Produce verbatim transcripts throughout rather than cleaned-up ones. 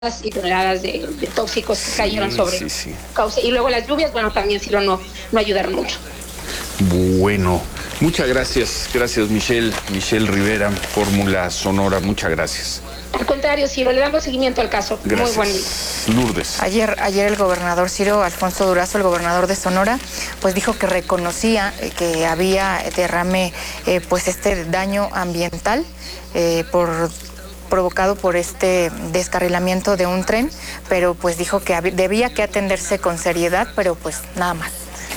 y toneladas de, de tóxicos que sí, cayeron sobre sí, sí. cauce. Y luego las lluvias, bueno, también sí no, no ayudaron mucho. Bueno, muchas gracias. Gracias, Michelle. Michelle Rivera, Fórmula Sonora. Muchas gracias. Al contrario, Ciro, le damos seguimiento al caso. Gracias. Muy buen día. Lourdes. Ayer, ayer el gobernador Ciro Alfonso Durazo, el gobernador de Sonora, pues dijo que reconocía que había derrame, eh, pues este daño ambiental eh, por... provocado por este descarrilamiento de un tren, pero pues dijo que debía que atenderse con seriedad, pero pues nada más.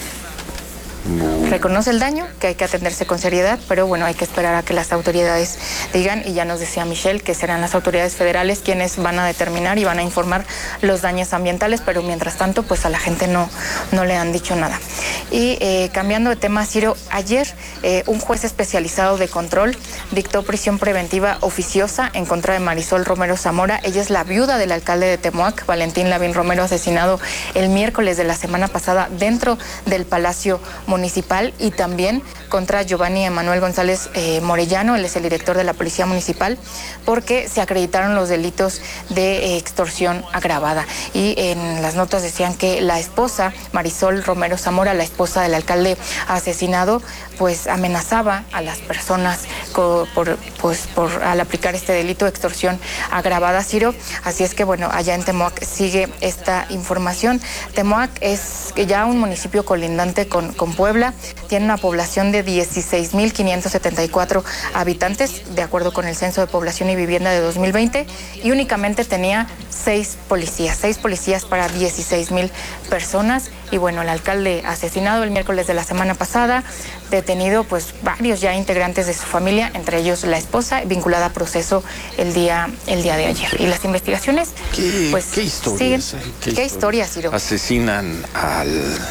Reconoce el daño, que hay que atenderse con seriedad, pero bueno, hay que esperar a que las autoridades digan, y ya nos decía Michelle que serán las autoridades federales quienes van a determinar y van a informar los daños ambientales, pero mientras tanto, pues a la gente no, no le han dicho nada. Y eh, cambiando de tema, Ciro, ayer eh, un juez especializado de control dictó prisión preventiva oficiosa en contra de Marisol Romero Zamora. Ella es la viuda del alcalde de Temoac, Valentín Lavín Romero, asesinado el miércoles de la semana pasada dentro del Palacio Municipal, y también contra Giovanni Emanuel González eh, Morellano, él es el director de la Policía Municipal, porque se acreditaron los delitos de eh, extorsión agravada. Y en las notas decían que la esposa, Marisol Romero Zamora, la esposa del alcalde asesinado, pues amenazaba a las personas co- por, pues, por al aplicar este delito de extorsión agravada, Ciro. Así es que bueno, allá en Temoac sigue esta información. Temoac es ya un municipio colindante con, con Puebla, tiene una población de dieciséis mil quinientos setenta y cuatro habitantes, de acuerdo con el Censo de Población y Vivienda de dos mil veinte, y únicamente tenía seis policías, seis policías para dieciséis mil personas. Y bueno, el alcalde asesinado el miércoles de la semana pasada, detenido pues varios ya integrantes de su familia, entre ellos la esposa, vinculada a proceso el día, el día de ayer. Y las investigaciones, ¿Qué, pues, qué historias? siguen. Eh? ¿Qué, ¿Qué historias, Ciro? Asesinan al,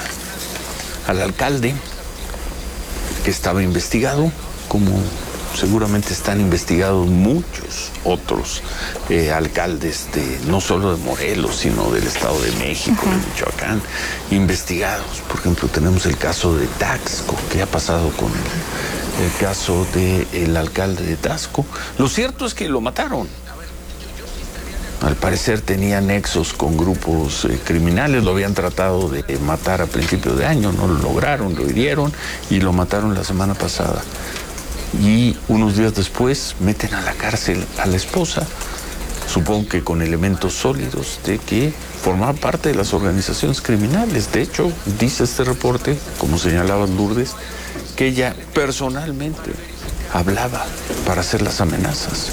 al alcalde, que estaba investigado, como seguramente están investigados muchos otros eh, alcaldes, de no solo de Morelos, sino del Estado de México, uh-huh. de Michoacán, investigados. Por ejemplo, tenemos el caso de Taxco. ¿Qué ha pasado con el, el caso del alcalde de Taxco? Lo cierto es que lo mataron. Al parecer tenía nexos con grupos eh, criminales, lo habían tratado de matar a principios de año, no lo lograron, lo hirieron y lo mataron la semana pasada. Y unos días después meten a la cárcel a la esposa, supongo que con elementos sólidos de que formaba parte de las organizaciones criminales. De hecho, dice este reporte, como señalaba Lourdes, que ella personalmente hablaba para hacer las amenazas.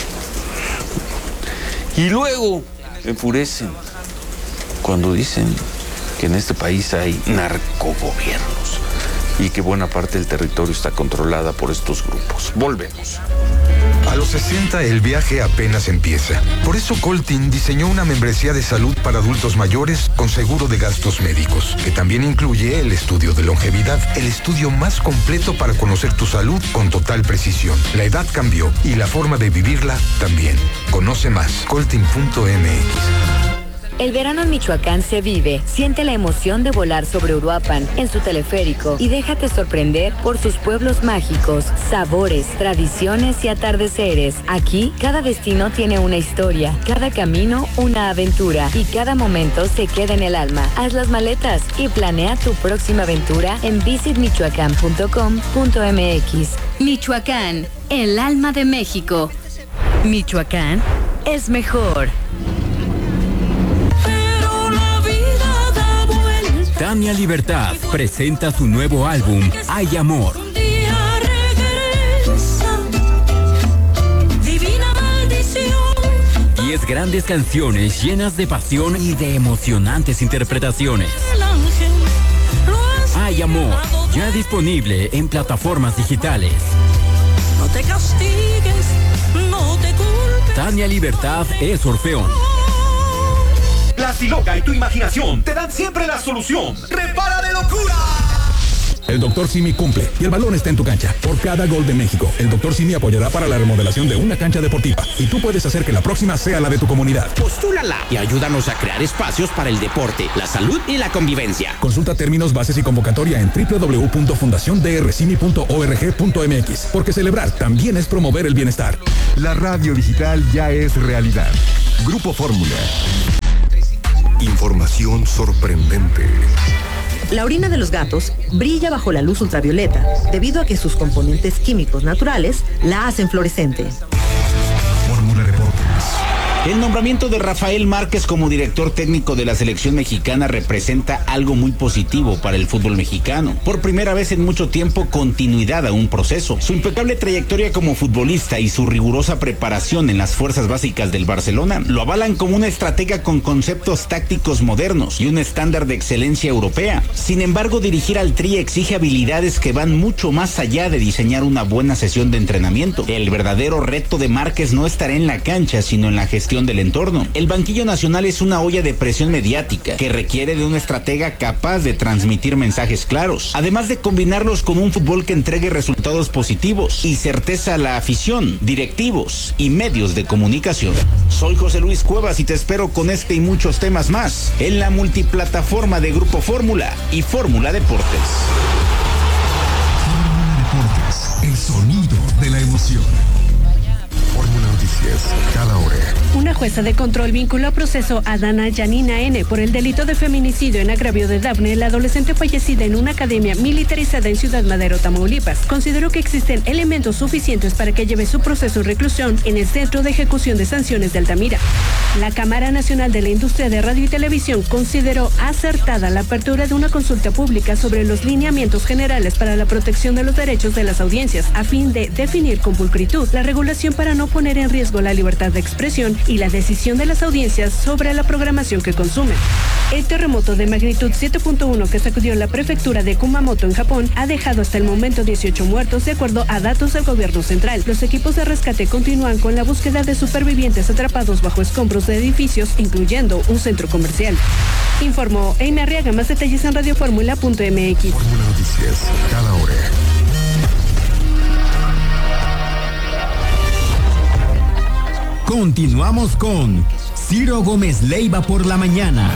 Y luego enfurecen cuando dicen que en este país hay narcogobiernos y que buena parte del territorio está controlada por estos grupos. Volvemos. A los sesenta el viaje apenas empieza. Por eso Coltin diseñó una membresía de salud para adultos mayores con seguro de gastos médicos, que también incluye el estudio de longevidad, el estudio más completo para conocer tu salud con total precisión. La edad cambió y la forma de vivirla también. Conoce más, coltin punto m x. El verano en Michoacán se vive. Siente la emoción de volar sobre Uruapan en su teleférico y déjate sorprender por sus pueblos mágicos, sabores, tradiciones y atardeceres. Aquí, cada destino tiene una historia, cada camino una aventura y cada momento se queda en el alma. Haz las maletas y planea tu próxima aventura en visit michoacán punto com punto m x. Michoacán, el alma de México. Michoacán es mejor. Tania Libertad presenta su nuevo álbum, Hay Amor. Diez grandes canciones llenas de pasión y de emocionantes interpretaciones. Hay Amor, ya disponible en plataformas digitales. No te castigues, no te culpes. Tania Libertad es Orfeón. Plastiloca y tu imaginación te dan siempre la solución. ¡Repara de locura! El doctor Simi cumple y el balón está en tu cancha. Por cada gol de México, el doctor Simi apoyará para la remodelación de una cancha deportiva. Y tú puedes hacer que la próxima sea la de tu comunidad. Postúlala y ayúdanos a crear espacios para el deporte, la salud y la convivencia. Consulta términos, bases y convocatoria en doble u doble u doble u punto fundación d r cimi punto org punto m x. Porque celebrar también es promover el bienestar. La radio digital ya es realidad. Grupo Fórmula. Información sorprendente. La orina de los gatos brilla bajo la luz ultravioleta debido a que sus componentes químicos naturales la hacen fluorescente. Fórmula Reportes. El nombramiento de Rafael Márquez como director técnico de la selección mexicana representa algo muy positivo para el fútbol mexicano. Por primera vez en mucho tiempo, continuidad a un proceso. Su impecable trayectoria como futbolista y su rigurosa preparación en las fuerzas básicas del Barcelona lo avalan como una estratega con conceptos tácticos modernos y un estándar de excelencia europea. Sin embargo, dirigir al Tri exige habilidades que van mucho más allá de diseñar una buena sesión de entrenamiento. El verdadero reto de Márquez no estará en la cancha, sino en la gestión del entorno. El banquillo nacional es una olla de presión mediática que requiere de una estratega capaz de transmitir mensajes claros, además de combinarlos con un fútbol que entregue resultados positivos y certeza a la afición, directivos y medios de comunicación. Soy José Luis Cuevas y te espero con este y muchos temas más en la multiplataforma de Grupo Fórmula y Fórmula Deportes. Fórmula Deportes, el sonido de la emoción. Fórmula Noticias, cada hora. Una jueza de control vinculó a proceso a Dana Yanina N. por el delito de feminicidio en agravio de Dafne, la adolescente fallecida en una academia militarizada en Ciudad Madero, Tamaulipas. Consideró que existen elementos suficientes para que lleve su proceso de reclusión en el Centro de Ejecución de Sanciones de Altamira. La Cámara Nacional de la Industria de Radio y Televisión consideró acertada la apertura de una consulta pública sobre los lineamientos generales para la protección de los derechos de las audiencias, a fin de definir con pulcritud la regulación para no poner en riesgo la libertad de expresión y la decisión de las audiencias sobre la programación que consumen. El terremoto de magnitud siete punto uno que sacudió la prefectura de Kumamoto en Japón ha dejado hasta el momento dieciocho muertos de acuerdo a datos del gobierno central. Los equipos de rescate continúan con la búsqueda de supervivientes atrapados bajo escombros de edificios, incluyendo un centro comercial. Informó Eina Arriaga. Más detalles en radioformula punto m x. Fórmula Noticias, cada hora. Continuamos con Ciro Gómez Leiva por la mañana.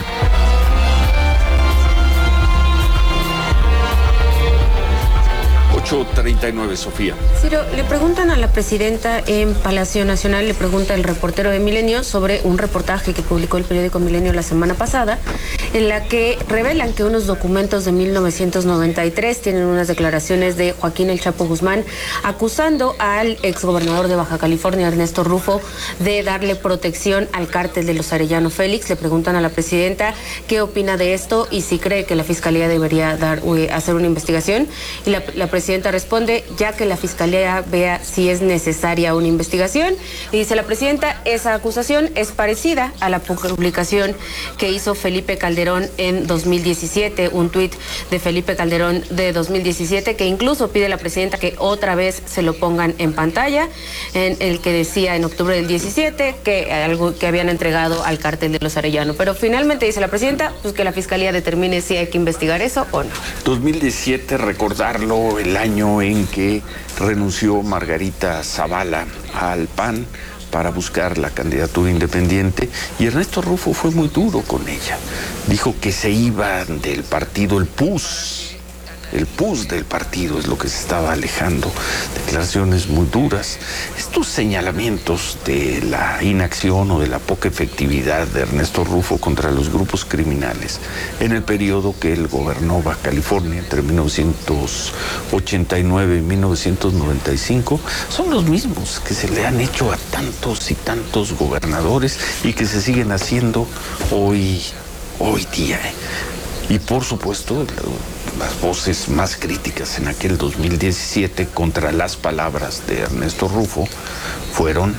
ocho treinta y nueve, Sofía. Ciro, le preguntan a la presidenta en Palacio Nacional, le pregunta el reportero de Milenio sobre un reportaje que publicó el periódico Milenio la semana pasada, en la que revelan que unos documentos de mil novecientos noventa y tres tienen unas declaraciones de Joaquín El Chapo Guzmán acusando al exgobernador de Baja California, Ernesto Rufo, de darle protección al cártel de los Arellano Félix. Le preguntan a la presidenta qué opina de esto y si cree que la fiscalía debería dar, uh, hacer una investigación. Y la, la presidenta responde, ya que la fiscalía vea si es necesaria una investigación. Y dice la presidenta, esa acusación es parecida a la publicación que hizo Felipe Calderón en dos mil diecisiete, un tuit de Felipe Calderón de dos mil diecisiete que incluso pide a la presidenta que otra vez se lo pongan en pantalla, en el que decía en octubre del diecisiete que algo que habían entregado al cártel de los Arellano. Pero finalmente dice la presidenta, pues que la fiscalía determine si hay que investigar eso o no. dos mil diecisiete, recordarlo, el año en que renunció Margarita Zavala al P A N para buscar la candidatura independiente, y Ernesto Rufo fue muy duro con ella. Dijo que se iba del partido el P U S. El P U S del partido es lo que se estaba alejando. Declaraciones muy duras. Estos señalamientos de la inacción o de la poca efectividad de Ernesto Rufo contra los grupos criminales en el periodo que él gobernó Baja California entre mil novecientos ochenta y nueve y mil novecientos noventa y cinco son los mismos que se le han hecho a tantos y tantos gobernadores y que se siguen haciendo hoy, hoy día. Y por supuesto, las voces más críticas en aquel dos mil diecisiete contra las palabras de Ernesto Rufo fueron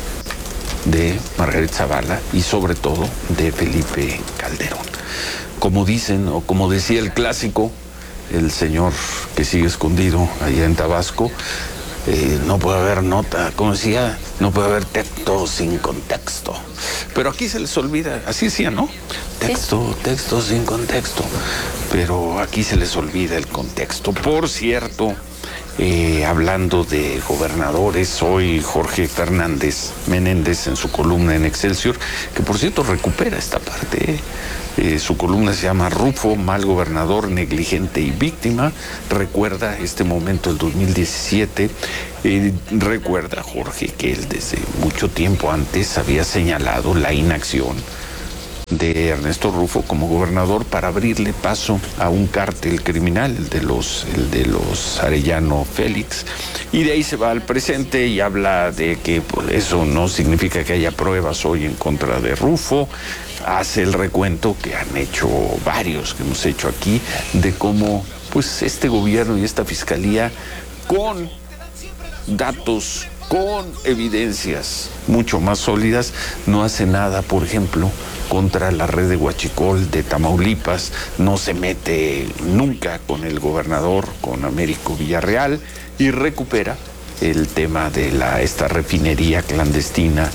de Margarita Zavala y sobre todo de Felipe Calderón. Como dicen, o como decía el clásico, el señor que sigue escondido allá en Tabasco, eh, no puede haber nota, como decía, no puede haber texto sin contexto. Pero aquí se les olvida, así decía, ¿no? Texto, texto sin contexto. Pero aquí se les olvida el contexto. Por cierto, eh, hablando de gobernadores. Hoy Jorge Fernández Menéndez en su columna en Excelsior, que por cierto recupera esta parte, ¿eh? Eh, su columna se llama Rufo, mal gobernador, negligente y víctima. Recuerda este momento del dos mil diecisiete. Eh, recuerda, Jorge, que él desde mucho tiempo antes había señalado la inacción de Ernesto Rufo como gobernador para abrirle paso a un cártel criminal, el de los, el de los Arellano Félix, y de ahí se va al presente y habla de que pues, eso no significa que haya pruebas hoy en contra de Rufo. Hace el recuento que han hecho varios, que hemos hecho aquí, de cómo pues este gobierno y esta fiscalía, con datos, con evidencias mucho más sólidas, no hace nada, por ejemplo, contra la red de huachicol de Tamaulipas, no se mete nunca con el gobernador, con Américo Villarreal, y recupera el tema de la esta refinería clandestina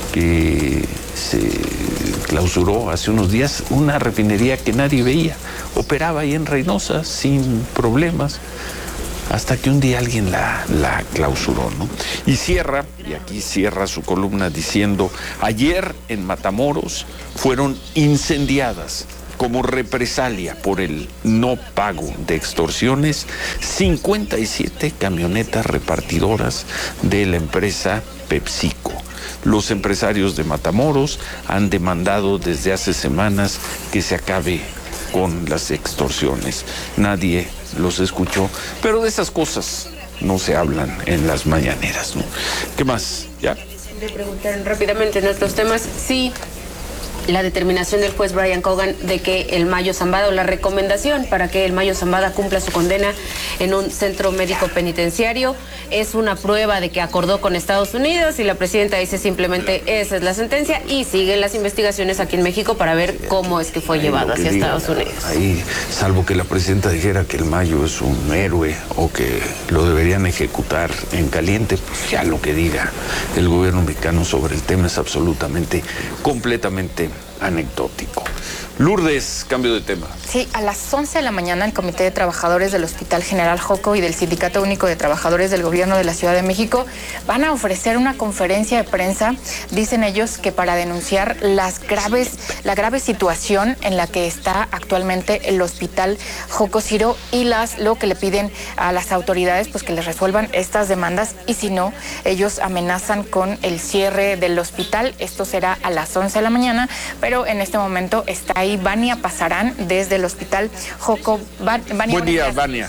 que se clausuró hace unos días, una refinería que nadie veía, operaba ahí en Reynosa sin problemas, hasta que un día alguien la, la clausuró, ¿no? Y cierra, y aquí cierra su columna diciendo: ayer en Matamoros fueron incendiadas como represalia por el no pago de extorsiones cincuenta y siete camionetas repartidoras de la empresa PepsiCo. Los empresarios de Matamoros han demandado desde hace semanas que se acabe con las extorsiones. Nadie los escuchó, pero de esas cosas no se hablan en las mañaneras, ¿no? ¿Qué más? ¿Ya? Le preguntaron rápidamente en otros temas, sí, la determinación del juez Brian Cogan de que el Mayo Zambada, o la recomendación para que el Mayo Zambada cumpla su condena en un centro médico penitenciario, es una prueba de que acordó con Estados Unidos, y la presidenta dice simplemente esa es la sentencia, y siguen las investigaciones aquí en México para ver cómo es que fue ahí llevado hacia diga, Estados Unidos. Ahí, salvo que la presidenta dijera que el Mayo es un héroe o que lo deberían ejecutar en caliente, pues ya lo que diga el gobierno mexicano sobre el tema es absolutamente, completamente anecdótico. Lourdes, cambio de tema. Sí, a las once de la mañana el Comité de Trabajadores del Hospital General Joco y del Sindicato Único de Trabajadores del Gobierno de la Ciudad de México van a ofrecer una conferencia de prensa, dicen ellos, que para denunciar las graves, la grave situación en la que está actualmente el Hospital Joco Ciro, y las, lo que le piden a las autoridades, pues que les resuelvan estas demandas, y si no, ellos amenazan con el cierre del hospital. Esto será a las once de la mañana, pero en este momento está ahí Vania Pasarán desde el Hospital Joco. Vania, buen día, Vania.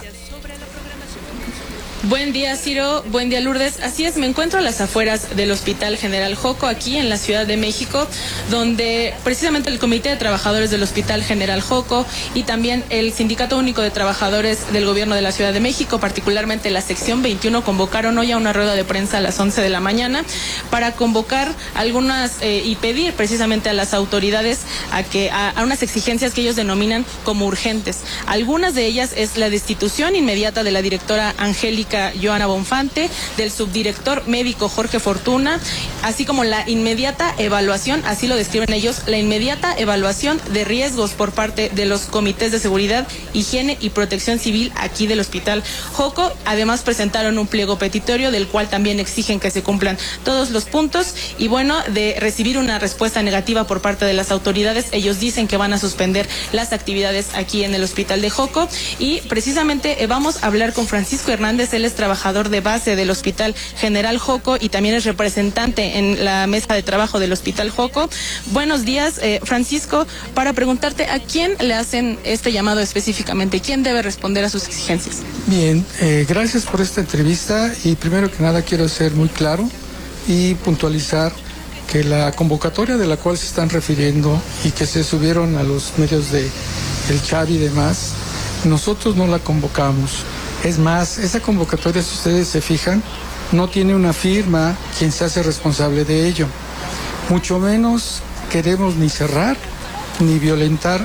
Buen día, Ciro. Buen día, Lourdes. Así es, me encuentro a las afueras del Hospital General Joco, aquí en la Ciudad de México, donde precisamente el Comité de Trabajadores del Hospital General Joco y también el Sindicato Único de Trabajadores del Gobierno de la Ciudad de México, particularmente la sección veintiuno, convocaron hoy a una rueda de prensa a las once de la mañana para convocar algunas eh, y pedir precisamente a las autoridades a que a, a unas exigencias que ellos denominan como urgentes. Algunas de ellas es la destitución inmediata de la directora Angélica Joana Bonfante, del subdirector médico Jorge Fortuna, así como la inmediata evaluación, así lo describen ellos, la inmediata evaluación de riesgos por parte de los comités de seguridad, higiene y protección civil aquí del Hospital Joco. Además presentaron un pliego petitorio del cual también exigen que se cumplan todos los puntos, y bueno, de recibir una respuesta negativa por parte de las autoridades, ellos dicen que van a suspender las actividades aquí en el Hospital de Joco. Y precisamente eh, vamos a hablar con Francisco Hernández. Él es trabajador de base del Hospital General Joco y también es representante en la mesa de trabajo del Hospital Joco. Buenos días, eh, Francisco, para preguntarte a quién le hacen este llamado específicamente, quién debe responder a sus exigencias. Bien, eh, gracias por esta entrevista, y primero que nada quiero ser muy claro y puntualizar que la convocatoria de la cual se están refiriendo y que se subieron a los medios de el chat y demás, nosotros no la convocamos. Es más, esa convocatoria, si ustedes se fijan, no tiene una firma quien se hace responsable de ello. Mucho menos queremos ni cerrar ni violentar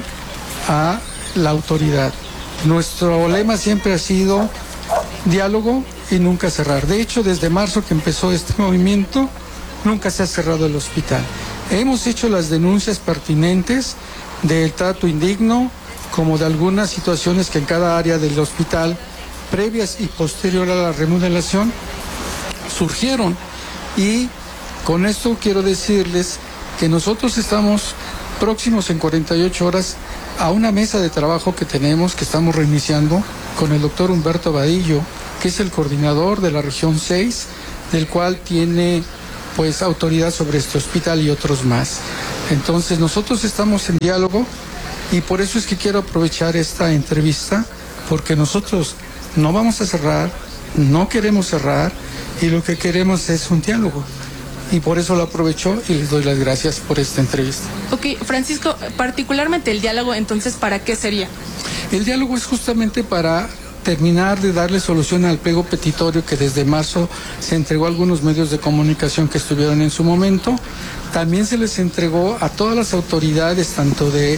a la autoridad. Nuestro lema siempre ha sido diálogo y nunca cerrar. De hecho, desde marzo que empezó este movimiento, nunca se ha cerrado el hospital. Hemos hecho las denuncias pertinentes del trato indigno, como de algunas situaciones que en cada área del hospital previas y posterior a la remodelación surgieron. Y con esto quiero decirles que nosotros estamos próximos en cuarenta y ocho horas a una mesa de trabajo que tenemos, que estamos reiniciando con el doctor Humberto Vadillo, que es el coordinador de la región seis, del cual tiene pues autoridad sobre este hospital y otros más. Entonces nosotros estamos en diálogo y por eso es que quiero aprovechar esta entrevista, porque nosotros no vamos a cerrar, no queremos cerrar y lo que queremos es un diálogo. Y por eso lo aprovecho y les doy las gracias por esta entrevista. Ok, Francisco, particularmente el diálogo, entonces, ¿para qué sería? El diálogo es justamente para terminar de darle solución al pliego petitorio que desde marzo se entregó a algunos medios de comunicación que estuvieron en su momento. También se les entregó a todas las autoridades, tanto de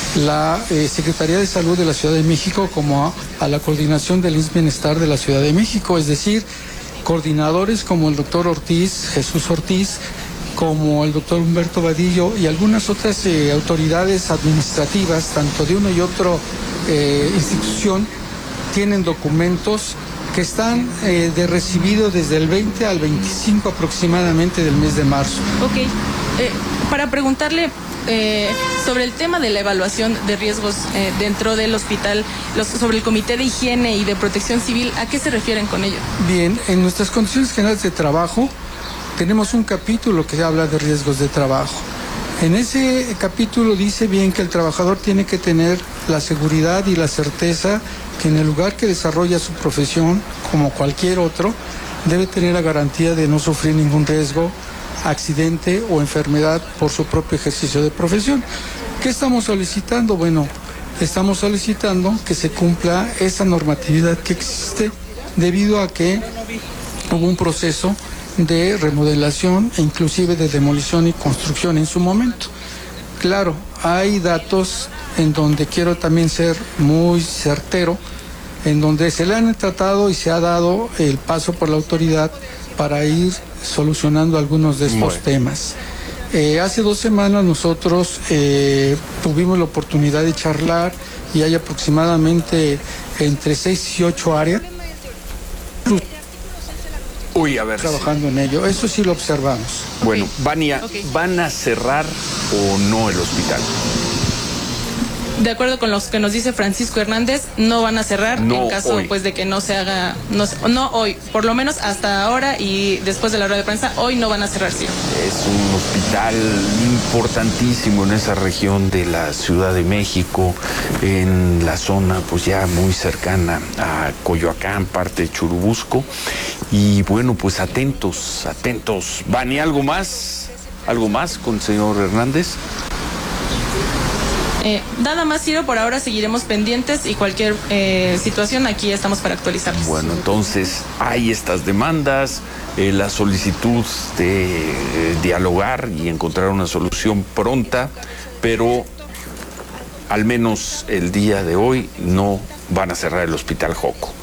la eh, Secretaría de Salud de la Ciudad de México como a, a la coordinación del I M S S Bienestar de la Ciudad de México, es decir, coordinadores como el doctor Ortiz, Jesús Ortiz, como el doctor Humberto Vadillo y algunas otras eh, autoridades administrativas, tanto de una y otra eh, institución, tienen documentos que están eh, de recibido desde el veinte al veinticinco aproximadamente del mes de marzo. Ok, eh, para preguntarle eh, sobre el tema de la evaluación de riesgos eh, dentro del hospital, los, sobre el Comité de Higiene y de Protección Civil, ¿a qué se refieren con ello? Bien, en nuestras condiciones generales de trabajo tenemos un capítulo que habla de riesgos de trabajo. En ese capítulo dice bien que el trabajador tiene que tener la seguridad y la certeza que en el lugar que desarrolla su profesión, como cualquier otro, debe tener la garantía de no sufrir ningún riesgo, accidente o enfermedad por su propio ejercicio de profesión. ¿Qué estamos solicitando? Bueno, estamos solicitando que se cumpla esa normatividad que existe debido a que hubo un proceso de remodelación e inclusive de demolición y construcción en su momento. Claro, hay datos en donde quiero también ser muy certero, en donde se le han tratado y se ha dado el paso por la autoridad para ir solucionando algunos de estos bueno. temas. Eh, hace dos semanas nosotros eh, tuvimos la oportunidad de charlar y hay aproximadamente entre seis y ocho áreas Uy, a ver. trabajando en ello. Eso sí lo observamos. Bueno, Vania, okay. ¿van a cerrar o no el hospital? De acuerdo con los que nos dice Francisco Hernández, no van a cerrar no en caso hoy. pues de que no se haga, no, no hoy, por lo menos hasta ahora y después de la rueda de prensa, hoy no van a cerrar, sí. Es un hospital importantísimo en esa región de la Ciudad de México, en la zona pues ya muy cercana a Coyoacán, parte de Churubusco. Y bueno, pues atentos, atentos. ¿Van y algo más? ¿Algo más con el señor Hernández? Eh, nada más, Ciro, por ahora seguiremos pendientes y cualquier eh, situación aquí estamos para actualizarnos. Bueno, entonces hay estas demandas, eh, la solicitud de eh, dialogar y encontrar una solución pronta, pero al menos el día de hoy no van a cerrar el Hospital Joco.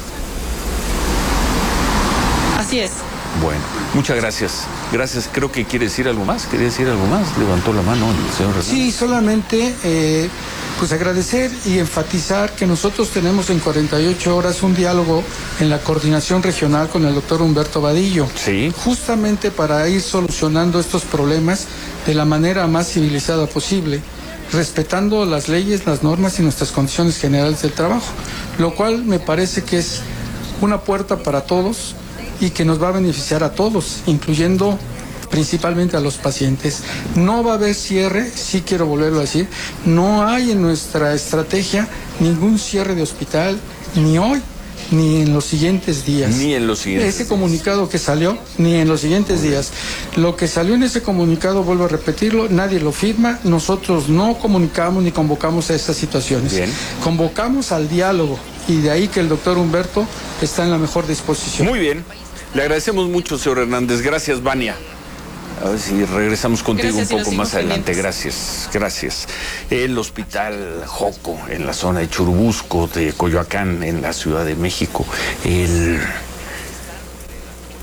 Así es. Bueno, muchas gracias. Gracias. Creo que quiere decir algo más. ¿Quería decir algo más? Levantó la mano el señor Hernández. Sí, solamente eh, pues agradecer y enfatizar que nosotros tenemos en cuarenta y ocho horas un diálogo en la coordinación regional con el doctor Humberto Vadillo. Sí. Justamente para ir solucionando estos problemas de la manera más civilizada posible, respetando las leyes, las normas y nuestras condiciones generales del trabajo, lo cual me parece que es una puerta para todos y que nos va a beneficiar a todos, incluyendo principalmente a los pacientes. No va a haber cierre, sí quiero volverlo a decir, no hay en nuestra estrategia ningún cierre de hospital, ni hoy, ni en los siguientes días. Ni en los siguientes Ese días. comunicado que salió, ni en los siguientes días. Lo que salió en ese comunicado, vuelvo a repetirlo, nadie lo firma, nosotros no comunicamos ni convocamos a estas situaciones. Bien. Convocamos al diálogo y de ahí que el doctor Humberto está en la mejor disposición. Muy bien. Le agradecemos mucho, señor Hernández. Gracias, Vania. A ver si regresamos contigo gracias, un poco más adelante. Gracias, gracias. El Hospital Joco, en la zona de Churubusco, de Coyoacán, en la Ciudad de México. El tan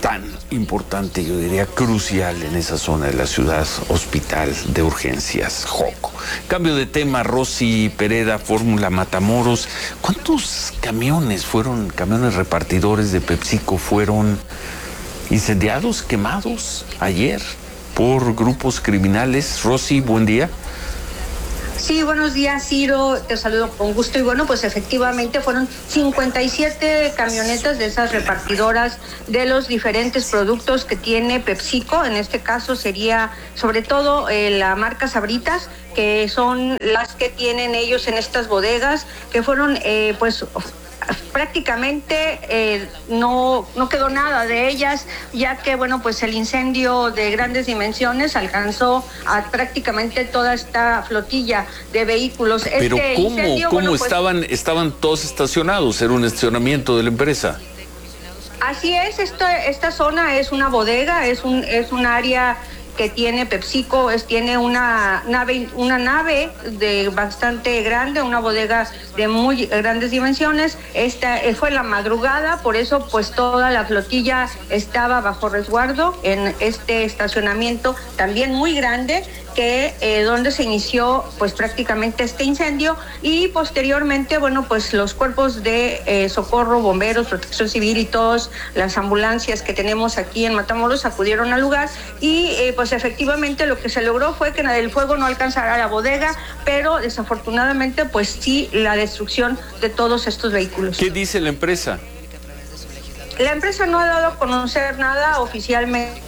importante, yo diría crucial en esa zona de la ciudad, Hospital de Urgencias, Joco. Cambio de tema, Rosy Pereda, Fórmula Matamoros. ¿Cuántos camiones fueron, camiones repartidores de PepsiCo fueron incendiados, quemados ayer por grupos criminales? Rosy, buen día. Sí, buenos días, Ciro, te saludo con gusto. Y bueno, pues efectivamente fueron cincuenta y siete camionetas de esas repartidoras de los diferentes productos que tiene PepsiCo. En este caso sería sobre todo eh, la marca Sabritas, que son las que tienen ellos en estas bodegas, que fueron eh, pues prácticamente eh, no, no quedó nada de ellas, ya que bueno, pues el incendio de grandes dimensiones alcanzó a prácticamente toda esta flotilla de vehículos. Pero este ¿cómo, incendio, ¿cómo bueno, pues, estaban, estaban todos estacionados? ¿Era un estacionamiento de la empresa? Así es, esta, esta zona es una bodega, es un, es un área que tiene PepsiCo, es, tiene una nave, una nave de bastante grande, una bodega de muy grandes dimensiones. Esta eh, fue la madrugada, por eso pues toda la flotilla estaba bajo resguardo en este estacionamiento también muy grande, que eh, donde se inició pues prácticamente este incendio, y posteriormente bueno pues los cuerpos de eh, socorro, bomberos, protección civil y todas las ambulancias que tenemos aquí en Matamoros acudieron al lugar, y eh, pues efectivamente lo que se logró fue que el fuego no alcanzara la bodega, pero desafortunadamente pues sí la destrucción de todos estos vehículos. ¿Qué dice la empresa? La empresa no ha dado a conocer nada oficialmente.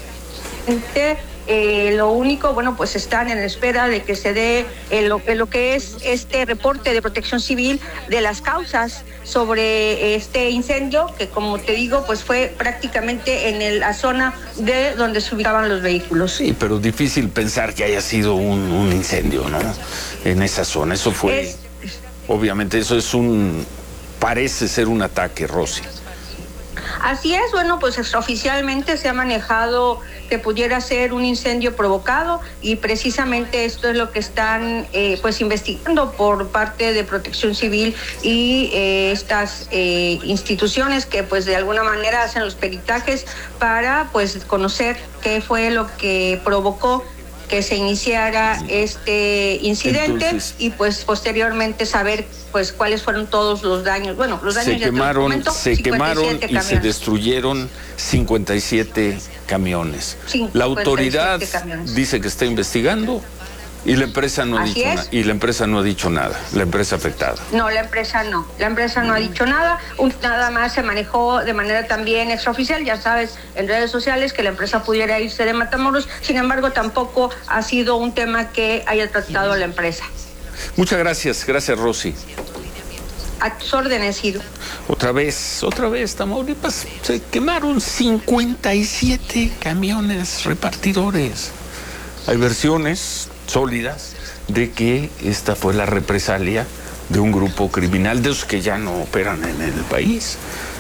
Eh, lo único, bueno, pues están en espera de que se dé eh, lo, eh, lo que es este reporte de Protección Civil de las causas sobre este incendio, que como te digo, pues fue prácticamente en el, la zona de donde se ubicaban los vehículos. Sí, pero difícil pensar que haya sido un, un incendio, ¿no? En esa zona, eso fue, es... obviamente eso es un, parece ser un ataque, Rosy. Así es, bueno, pues oficialmente se ha manejado que pudiera ser un incendio provocado, y precisamente esto es lo que están eh, pues investigando por parte de Protección Civil y eh, estas eh, instituciones que pues de alguna manera hacen los peritajes para pues conocer qué fue lo que provocó que se iniciara este incidente. Entonces, y pues posteriormente saber pues cuáles fueron todos los daños. Bueno, los daños se ya quemaron, momento, se quemaron y camiones. se destruyeron cincuenta y siete camiones. La autoridad camiones. dice que está investigando y la empresa no ha Así dicho nada. Y la empresa no ha dicho nada. La empresa afectada. No, la empresa no. La empresa no ha dicho nada. Un, nada más se manejó de manera también extraoficial, ya sabes, en redes sociales, que la empresa pudiera irse de Matamoros. Sin embargo, tampoco ha sido un tema que haya tratado la empresa. Muchas gracias. Gracias, Rosy. A tus órdenes, Ciro. Otra vez, otra vez, Tamaulipas. Se quemaron cincuenta y siete camiones repartidores. Hay versiones sólidas de que esta fue la represalia de un grupo criminal, de esos que ya no operan en el país,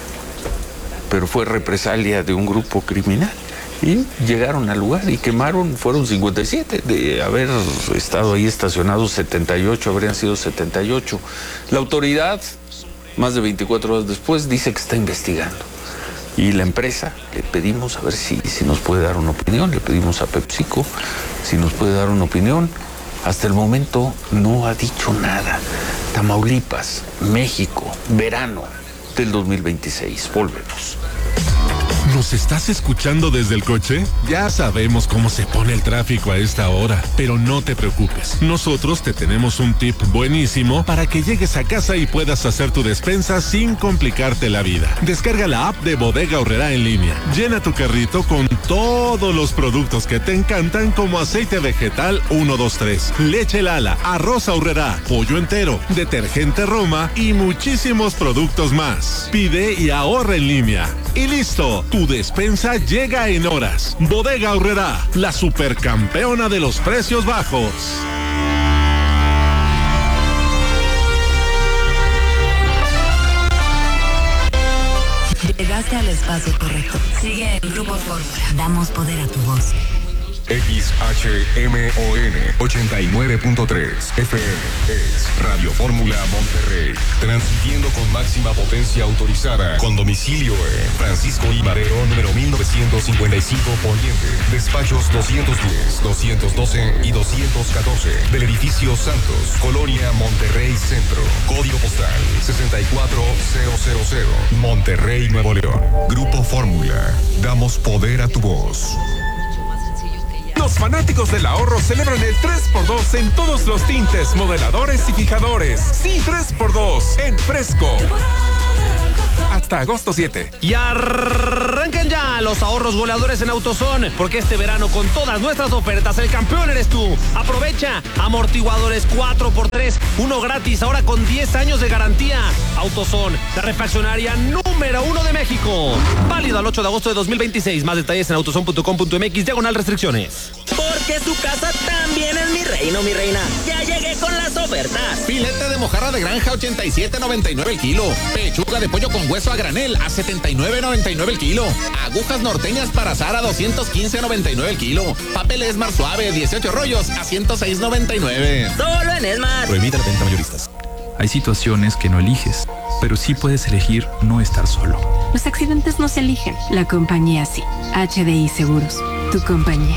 pero fue represalia de un grupo criminal, y llegaron al lugar y quemaron, fueron cincuenta y siete, de haber estado ahí estacionados setenta y ocho, habrían sido setenta y ocho. La autoridad, más de veinticuatro horas después, dice que está investigando. Y la empresa, le pedimos a ver si, si nos puede dar una opinión, le pedimos a PepsiCo si nos puede dar una opinión. Hasta el momento no ha dicho nada. Tamaulipas, México, verano del dos mil veintiséis. Volvemos. ¿Nos estás escuchando desde el coche? Ya sabemos cómo se pone el tráfico a esta hora, pero no te preocupes. Nosotros te tenemos un tip buenísimo para que llegues a casa y puedas hacer tu despensa sin complicarte la vida. Descarga la app de Bodega Aurrerá en línea. Llena tu carrito con todos los productos que te encantan, como aceite vegetal uno dos tres, leche Lala, arroz Aurrerá, pollo entero, detergente Roma y muchísimos productos más. Pide y ahorra en línea. Y listo, tu despensa llega en horas. Bodega Aurrerá, la supercampeona de los precios bajos. Llegaste al espacio correcto. Sigue el Grupo Fórmula. Damos poder a tu voz. X H M O N ochenta y nueve punto tres F M es Radio Fórmula Monterrey, transmitiendo con máxima potencia autorizada, con domicilio en Francisco I. Madero, número mil novecientos cincuenta y cinco Poniente, despachos doscientos diez, doscientos doce y doscientos catorce, del edificio Santos, Colonia Monterrey Centro, código postal sesenta y cuatro mil, Monterrey, Nuevo León. Grupo Fórmula, damos poder a tu voz. Los fanáticos del ahorro celebran el tres por dos en todos los tintes, modeladores y fijadores. Sí, tres por dos en Fresco. Hasta agosto siete. Y arranquen ya los ahorros goleadores en AutoZone, porque este verano con todas nuestras ofertas el campeón eres tú. Aprovecha amortiguadores cuatro por tres, uno gratis, ahora con diez años de garantía. AutoZone, la refaccionaria número uno de México. Válido al ocho de agosto de dos mil veintiséis. Más detalles en autozone punto com punto mx, diagonal restricciones. Porque su casa también es mi reino, mi reina. Ya llegué con las ofertas. Filete de mojarra de granja ochenta y siete noventa y nueve el kilo. Pechuga de pollo con hueso a granel a setenta y nueve noventa y nueve el kilo. Agujas norteñas para asar a doscientos quince noventa y nueve el kilo. Papel Esmar suave dieciocho rollos a ciento seis noventa y nueve. Solo en Esmar. Prohibida la venta mayoristas. Hay situaciones que no eliges, pero sí puedes elegir no estar solo. Los accidentes no se eligen, la compañía sí. H D I Seguros, tu compañía.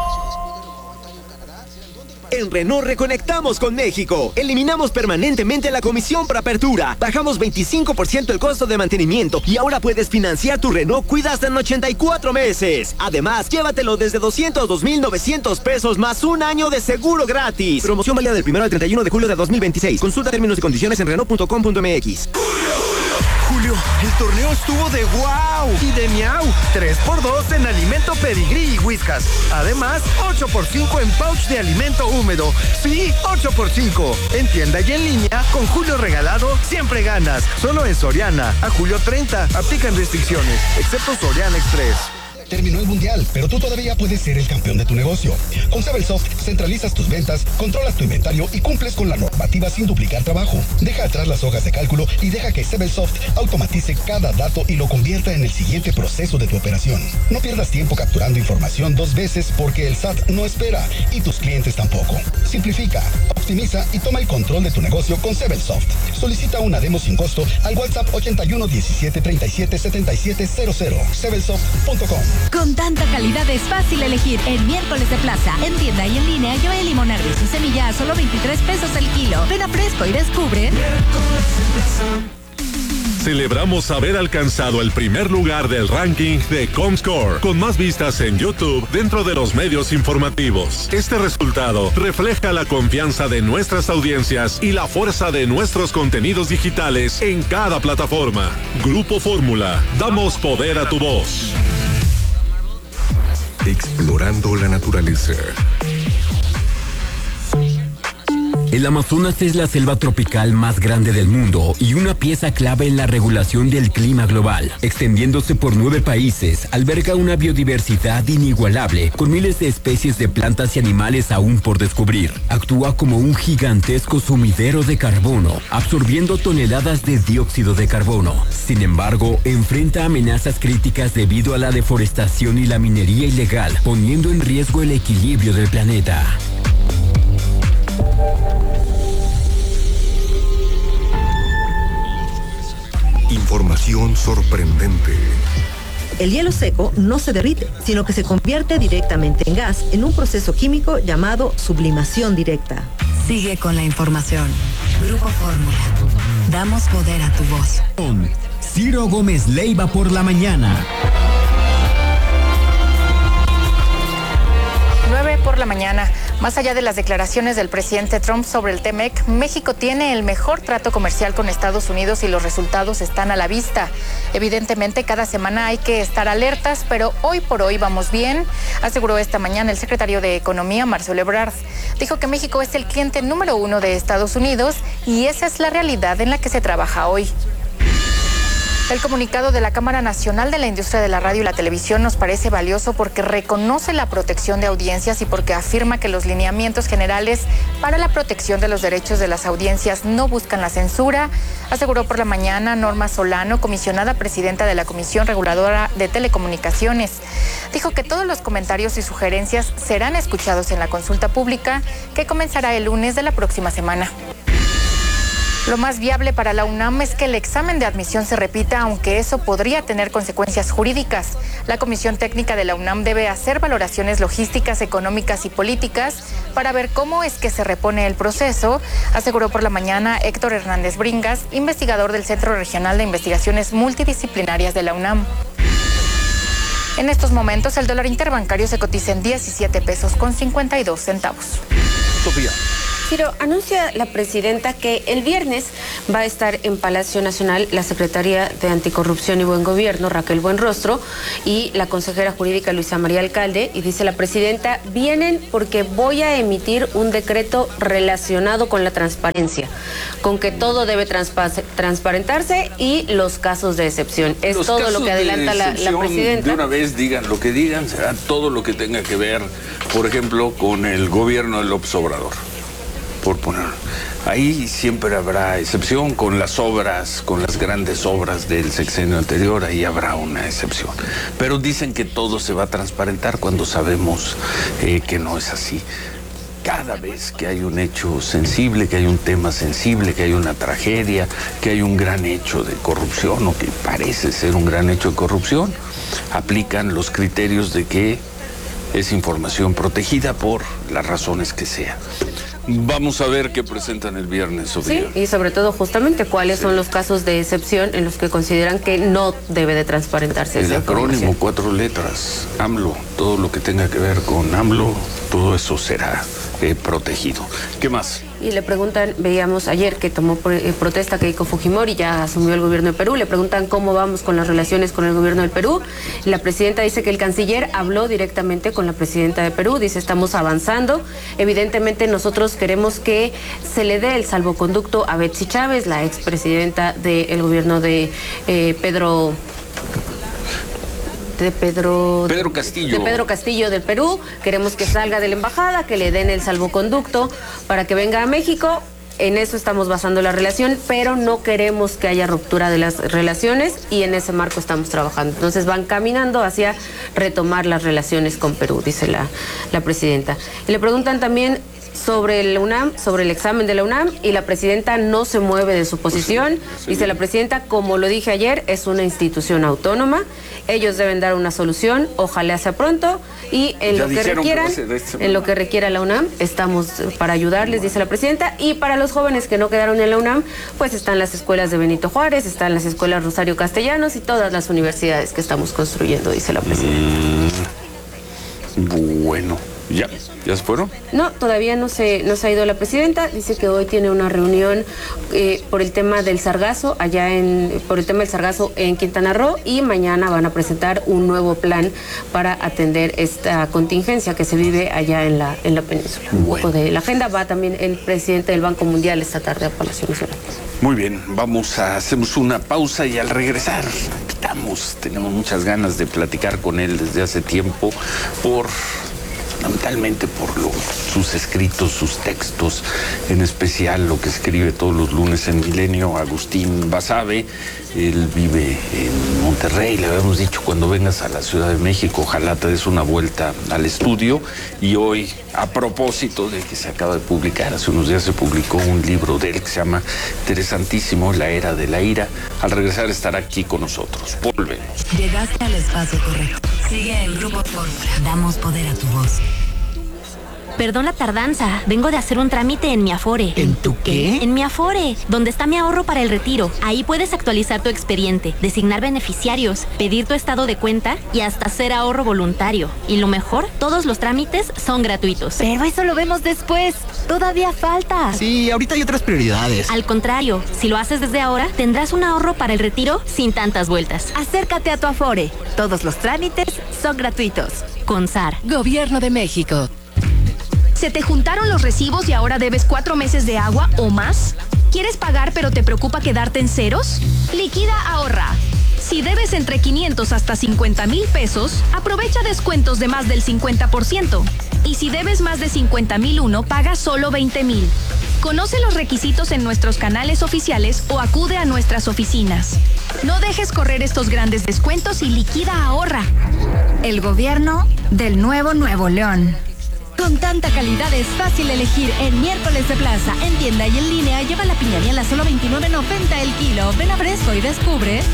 En Renault reconectamos con México. Eliminamos permanentemente la comisión por apertura. Bajamos veinticinco por ciento el costo de mantenimiento y ahora puedes financiar tu Renault Cuida hasta en ochenta y cuatro meses. Además, llévatelo desde doscientos dos mil novecientos pesos más un año de seguro gratis. Promoción válida del primero al treinta y uno de julio de dos mil veintiséis. Consulta términos y condiciones en renault punto com punto mx. Julio, el torneo estuvo de wow y de miau. tres por dos en alimento Pedigrí y Whiskas. Además, ocho por cinco en pouch de alimento húmedo. Sí, ocho por cinco. En tienda y en línea, con Julio regalado, siempre ganas. Solo en Soriana. A julio treinta. Aplican restricciones, excepto Soriana Express. Terminó el mundial, pero tú todavía puedes ser el campeón de tu negocio. Con Sebelsoft centralizas tus ventas, controlas tu inventario y cumples con la normativa sin duplicar trabajo. Deja atrás las hojas de cálculo y deja que Sebelsoft automatice cada dato y lo convierta en el siguiente proceso de tu operación. No pierdas tiempo capturando información dos veces porque el S A T no espera y tus clientes tampoco. Simplifica, optimiza y toma el control de tu negocio con Sebelsoft. Solicita una demo sin costo al WhatsApp ochenta y uno diecisiete treinta y siete setenta y siete cero cero. sebelsoft punto com. Con tanta calidad es fácil elegir en Miércoles de Plaza. En tienda y en línea, Joel y Monardi sin semilla a solo veintitrés pesos el kilo. Ven a Fresco y descubre. Celebramos haber alcanzado el primer lugar del ranking de Comscore, con más vistas en YouTube dentro de los medios informativos. Este resultado refleja la confianza de nuestras audiencias y la fuerza de nuestros contenidos digitales en cada plataforma. Grupo Fórmula, damos poder a tu voz. Explorando la naturaleza. El Amazonas es la selva tropical más grande del mundo y una pieza clave en la regulación del clima global. Extendiéndose por nueve países, alberga una biodiversidad inigualable, con miles de especies de plantas y animales aún por descubrir. Actúa como un gigantesco sumidero de carbono, absorbiendo toneladas de dióxido de carbono. Sin embargo, enfrenta amenazas críticas debido a la deforestación y la minería ilegal, poniendo en riesgo el equilibrio del planeta. Información sorprendente. El hielo seco no se derrite, sino que se convierte directamente en gas en un proceso químico llamado sublimación directa. Sigue con la información. Grupo Fórmula. Damos poder a tu voz. Ciro Gómez Leiva por la mañana. nueve por la mañana. Más allá de las declaraciones del presidente Trump sobre el T M E C, México tiene el mejor trato comercial con Estados Unidos y los resultados están a la vista. Evidentemente, cada semana hay que estar alertas, pero hoy por hoy vamos bien, aseguró esta mañana el secretario de Economía, Marcelo Ebrard. Dijo que México es el cliente número uno de Estados Unidos y esa es la realidad en la que se trabaja hoy. El comunicado de la Cámara Nacional de la Industria de la Radio y la Televisión nos parece valioso porque reconoce la protección de audiencias y porque afirma que los lineamientos generales para la protección de los derechos de las audiencias no buscan la censura, aseguró por la mañana Norma Solano, comisionada presidenta de la Comisión Reguladora de Telecomunicaciones. Dijo que todos los comentarios y sugerencias serán escuchados en la consulta pública que comenzará el lunes de la próxima semana. Lo más viable para la UNAM es que el examen de admisión se repita, aunque eso podría tener consecuencias jurídicas. La Comisión Técnica de la UNAM debe hacer valoraciones logísticas, económicas y políticas para ver cómo es que se repone el proceso, aseguró por la mañana Héctor Hernández Bringas, investigador del Centro Regional de Investigaciones Multidisciplinarias de la UNAM. En estos momentos, el dólar interbancario se cotiza en diecisiete pesos con cincuenta y dos centavos. Sofía. Ciro, anuncia la presidenta que el viernes va a estar en Palacio Nacional la secretaria de Anticorrupción y Buen Gobierno, Raquel Buenrostro, y la consejera jurídica Luisa María Alcalde, y dice la presidenta, vienen porque voy a emitir un decreto relacionado con la transparencia, con que todo debe transpa- transparentarse y los casos de excepción. Es los todo lo que adelanta la, la presidenta. De una vez digan lo que digan, será todo lo que tenga que ver, por ejemplo, con el gobierno de López Obrador. Por poner, ahí siempre habrá excepción con las obras, con las grandes obras del sexenio anterior, ahí habrá una excepción. Pero dicen que todo se va a transparentar cuando sabemos eh, que no es así. Cada vez que hay un hecho sensible, que hay un tema sensible, que hay una tragedia, que hay un gran hecho de corrupción o que parece ser un gran hecho de corrupción, aplican los criterios de que es información protegida por las razones que sea. Vamos a ver qué presentan el viernes, Sofía. Sí, y sobre todo justamente cuáles sí. son los casos de excepción en los que consideran que no debe de transparentarse. El acrónimo, cuatro letras, AMLO, todo lo que tenga que ver con AMLO, todo eso será eh, protegido. ¿Qué más? Y le preguntan, veíamos ayer que tomó protesta Keiko Fujimori, ya asumió el gobierno de Perú, le preguntan cómo vamos con las relaciones con el gobierno del Perú. La presidenta dice que el canciller habló directamente con la presidenta de Perú, dice estamos avanzando. Evidentemente nosotros queremos que se le dé el salvoconducto a Betsy Chávez, la expresidenta del gobierno de eh, Pedro... de Pedro Pedro Castillo. De Pedro Castillo del Perú. Queremos que salga de la embajada, que le den el salvoconducto para que venga a México. En eso estamos basando la relación, pero no queremos que haya ruptura de las relaciones y en ese marco estamos trabajando. Entonces van caminando hacia retomar las relaciones con Perú, dice la, la presidenta. Y le preguntan también sobre la UNAM, sobre el examen de la UNAM, y la presidenta no se mueve de su posición. Dice la presidenta, como lo dije ayer, es una institución autónoma, ellos deben dar una solución, ojalá sea pronto, y en lo que requieran, en lo que requiera la UNAM, estamos para ayudarles, dice la presidenta, y para los jóvenes que no quedaron en la UNAM, pues están las escuelas de Benito Juárez, están las escuelas Rosario Castellanos y todas las universidades que estamos construyendo, dice la presidenta. Mm, bueno. ¿Ya? ¿Ya se fueron? No, todavía no se, no se ha ido la presidenta. Dice que hoy tiene una reunión eh, por el tema del sargazo, allá en, por el tema del sargazo en Quintana Roo, y mañana van a presentar un nuevo plan para atender esta contingencia que se vive allá en la, en la península. Bueno. Un poco de la agenda. Va también el presidente del Banco Mundial esta tarde a Palacio Nacional. Muy bien, vamos a hacemos una pausa y al regresar estamos, tenemos muchas ganas de platicar con él desde hace tiempo por... fundamentalmente por lo, sus escritos, sus textos, en especial lo que escribe todos los lunes en Milenio, Agustín Basabe. Él vive en Monterrey, le habíamos dicho cuando vengas a la Ciudad de México, ojalá te des una vuelta al estudio. Y hoy, a propósito de que se acaba de publicar, hace unos días se publicó un libro de él que se llama interesantísimo, La Era de la Ira. Al regresar estará aquí con nosotros. Volvemos. Llegaste al espacio correcto. Sigue el Grupo Fórmula. Damos poder a tu voz. Perdón la tardanza, vengo de hacer un trámite en mi Afore. ¿En tu qué? En mi Afore, donde está mi ahorro para el retiro. Ahí puedes actualizar tu expediente, designar beneficiarios, pedir tu estado de cuenta y hasta hacer ahorro voluntario. Y lo mejor, todos los trámites son gratuitos. Pero eso lo vemos después. Todavía falta. Sí, ahorita hay otras prioridades. Al contrario, si lo haces desde ahora, tendrás un ahorro para el retiro sin tantas vueltas. Acércate a tu Afore. Todos los trámites son gratuitos. Con S A R. Gobierno de México. ¿Se te juntaron los recibos y ahora debes cuatro meses de agua o más? ¿Quieres pagar pero te preocupa quedarte en ceros? Liquida Ahorra. Si debes entre quinientos hasta cincuenta mil pesos, aprovecha descuentos de más del cincuenta por ciento. Y si debes más de cincuenta mil uno, paga solo veinte mil. Conoce los requisitos en nuestros canales oficiales o acude a nuestras oficinas. No dejes correr estos grandes descuentos y liquida ahorra. El gobierno del nuevo Nuevo León. Con tanta calidad es fácil elegir en miércoles de plaza. En tienda y en línea lleva la piñañela a solo veintinueve noventa el kilo. Ven a Fresco y descubre.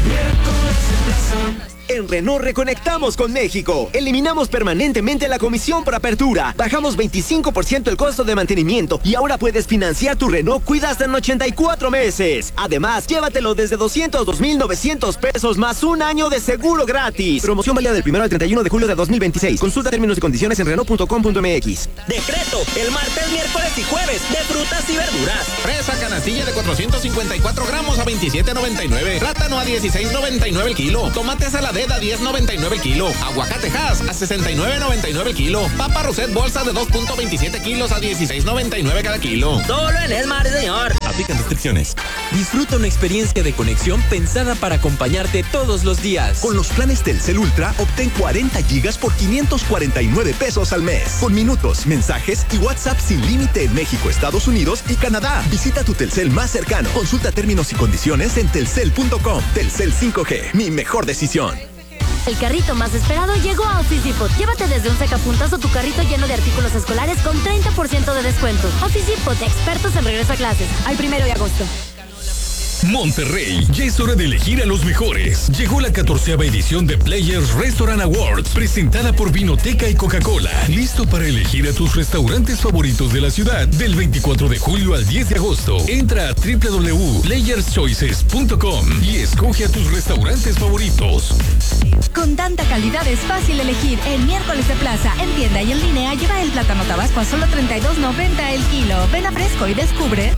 En Renault reconectamos con México. Eliminamos permanentemente la comisión por apertura. Bajamos veinticinco por ciento el costo de mantenimiento y ahora puedes financiar tu Renault Kwida hasta en ochenta y cuatro meses. Además, llévatelo desde doscientos dos mil novecientos pesos más un año de seguro gratis. Promoción válida del primero al treinta y uno de julio de dos mil veintiséis. Consulta términos y condiciones en Renault punto com punto m x. Decreto, el martes, miércoles y jueves de frutas y verduras. Fresa canastilla de cuatrocientos cincuenta y cuatro gramos a veintisiete noventa y nueve. Plátano a dieciséis noventa y nueve el kilo. Tomate saladera a diez noventa y nueve el kilo. Aguacate Hass a sesenta y nueve noventa y nueve el kilo. Papa Roset bolsa de dos punto veintisiete kilos a dieciséis noventa y nueve cada kilo. Solo en Esmar, señor. Aplican restricciones. Disfruta una experiencia de conexión pensada para acompañarte todos los días. Con los planes Telcel Ultra, obtén cuarenta gigas por quinientos cuarenta y nueve pesos al mes. Con minutos, mensajes y WhatsApp sin límite en México, Estados Unidos y Canadá. Visita tu Telcel más cercano. Consulta términos y condiciones en telcel punto com. Telcel cinco G, mi mejor decisión. El carrito más esperado llegó a Office Depot. Llévate desde un sacapuntas o tu carrito lleno de artículos escolares con treinta por ciento de descuento. Office Depot, expertos en regreso a clases. Al primero de agosto. Monterrey, ya es hora de elegir a los mejores. Llegó la catorceava edición de Players Restaurant Awards, presentada por Vinoteca y Coca-Cola. Listo para elegir a tus restaurantes favoritos de la ciudad del veinticuatro de julio al diez de agosto. Entra a doble u doble u doble u punto players choices punto com y escoge a tus restaurantes favoritos. Con tanta calidad es fácil elegir en miércoles de plaza. En tienda y en línea lleva el plátano tabasco a solo treinta y dos noventa el kilo. Ven a Fresco y descubre.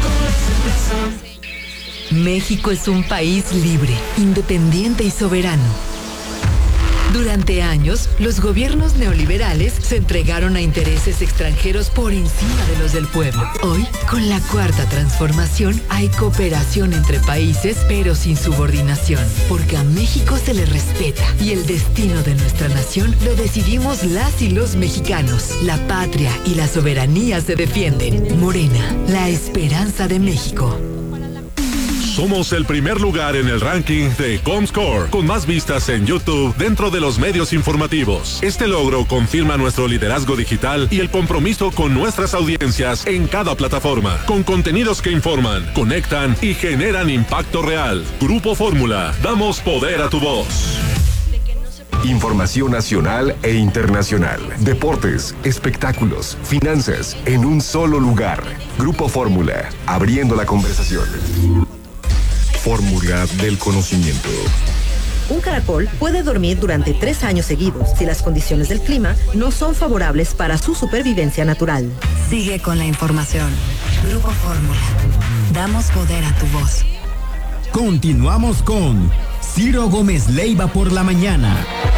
México es un país libre, independiente y soberano. Durante años, los gobiernos neoliberales se entregaron a intereses extranjeros por encima de los del pueblo. Hoy, con la cuarta transformación, hay cooperación entre países, pero sin subordinación, porque a México se le respeta y el destino de nuestra nación lo decidimos las y los mexicanos. La patria y la soberanía se defienden. Morena, la esperanza de México. Somos el primer lugar en el ranking de Comscore, con más vistas en YouTube dentro de los medios informativos. Este logro confirma nuestro liderazgo digital y el compromiso con nuestras audiencias en cada plataforma, con contenidos que informan, conectan y generan impacto real. Grupo Fórmula, damos poder a tu voz. Información nacional e internacional, deportes, espectáculos, finanzas, en un solo lugar. Grupo Fórmula, abriendo la conversación. Fórmula del conocimiento. Un caracol puede dormir durante tres años seguidos si las condiciones del clima no son favorables para su supervivencia natural. Sigue con la información. Grupo Fórmula. Damos poder a tu voz. Continuamos con Ciro Gómez Leiva por la mañana.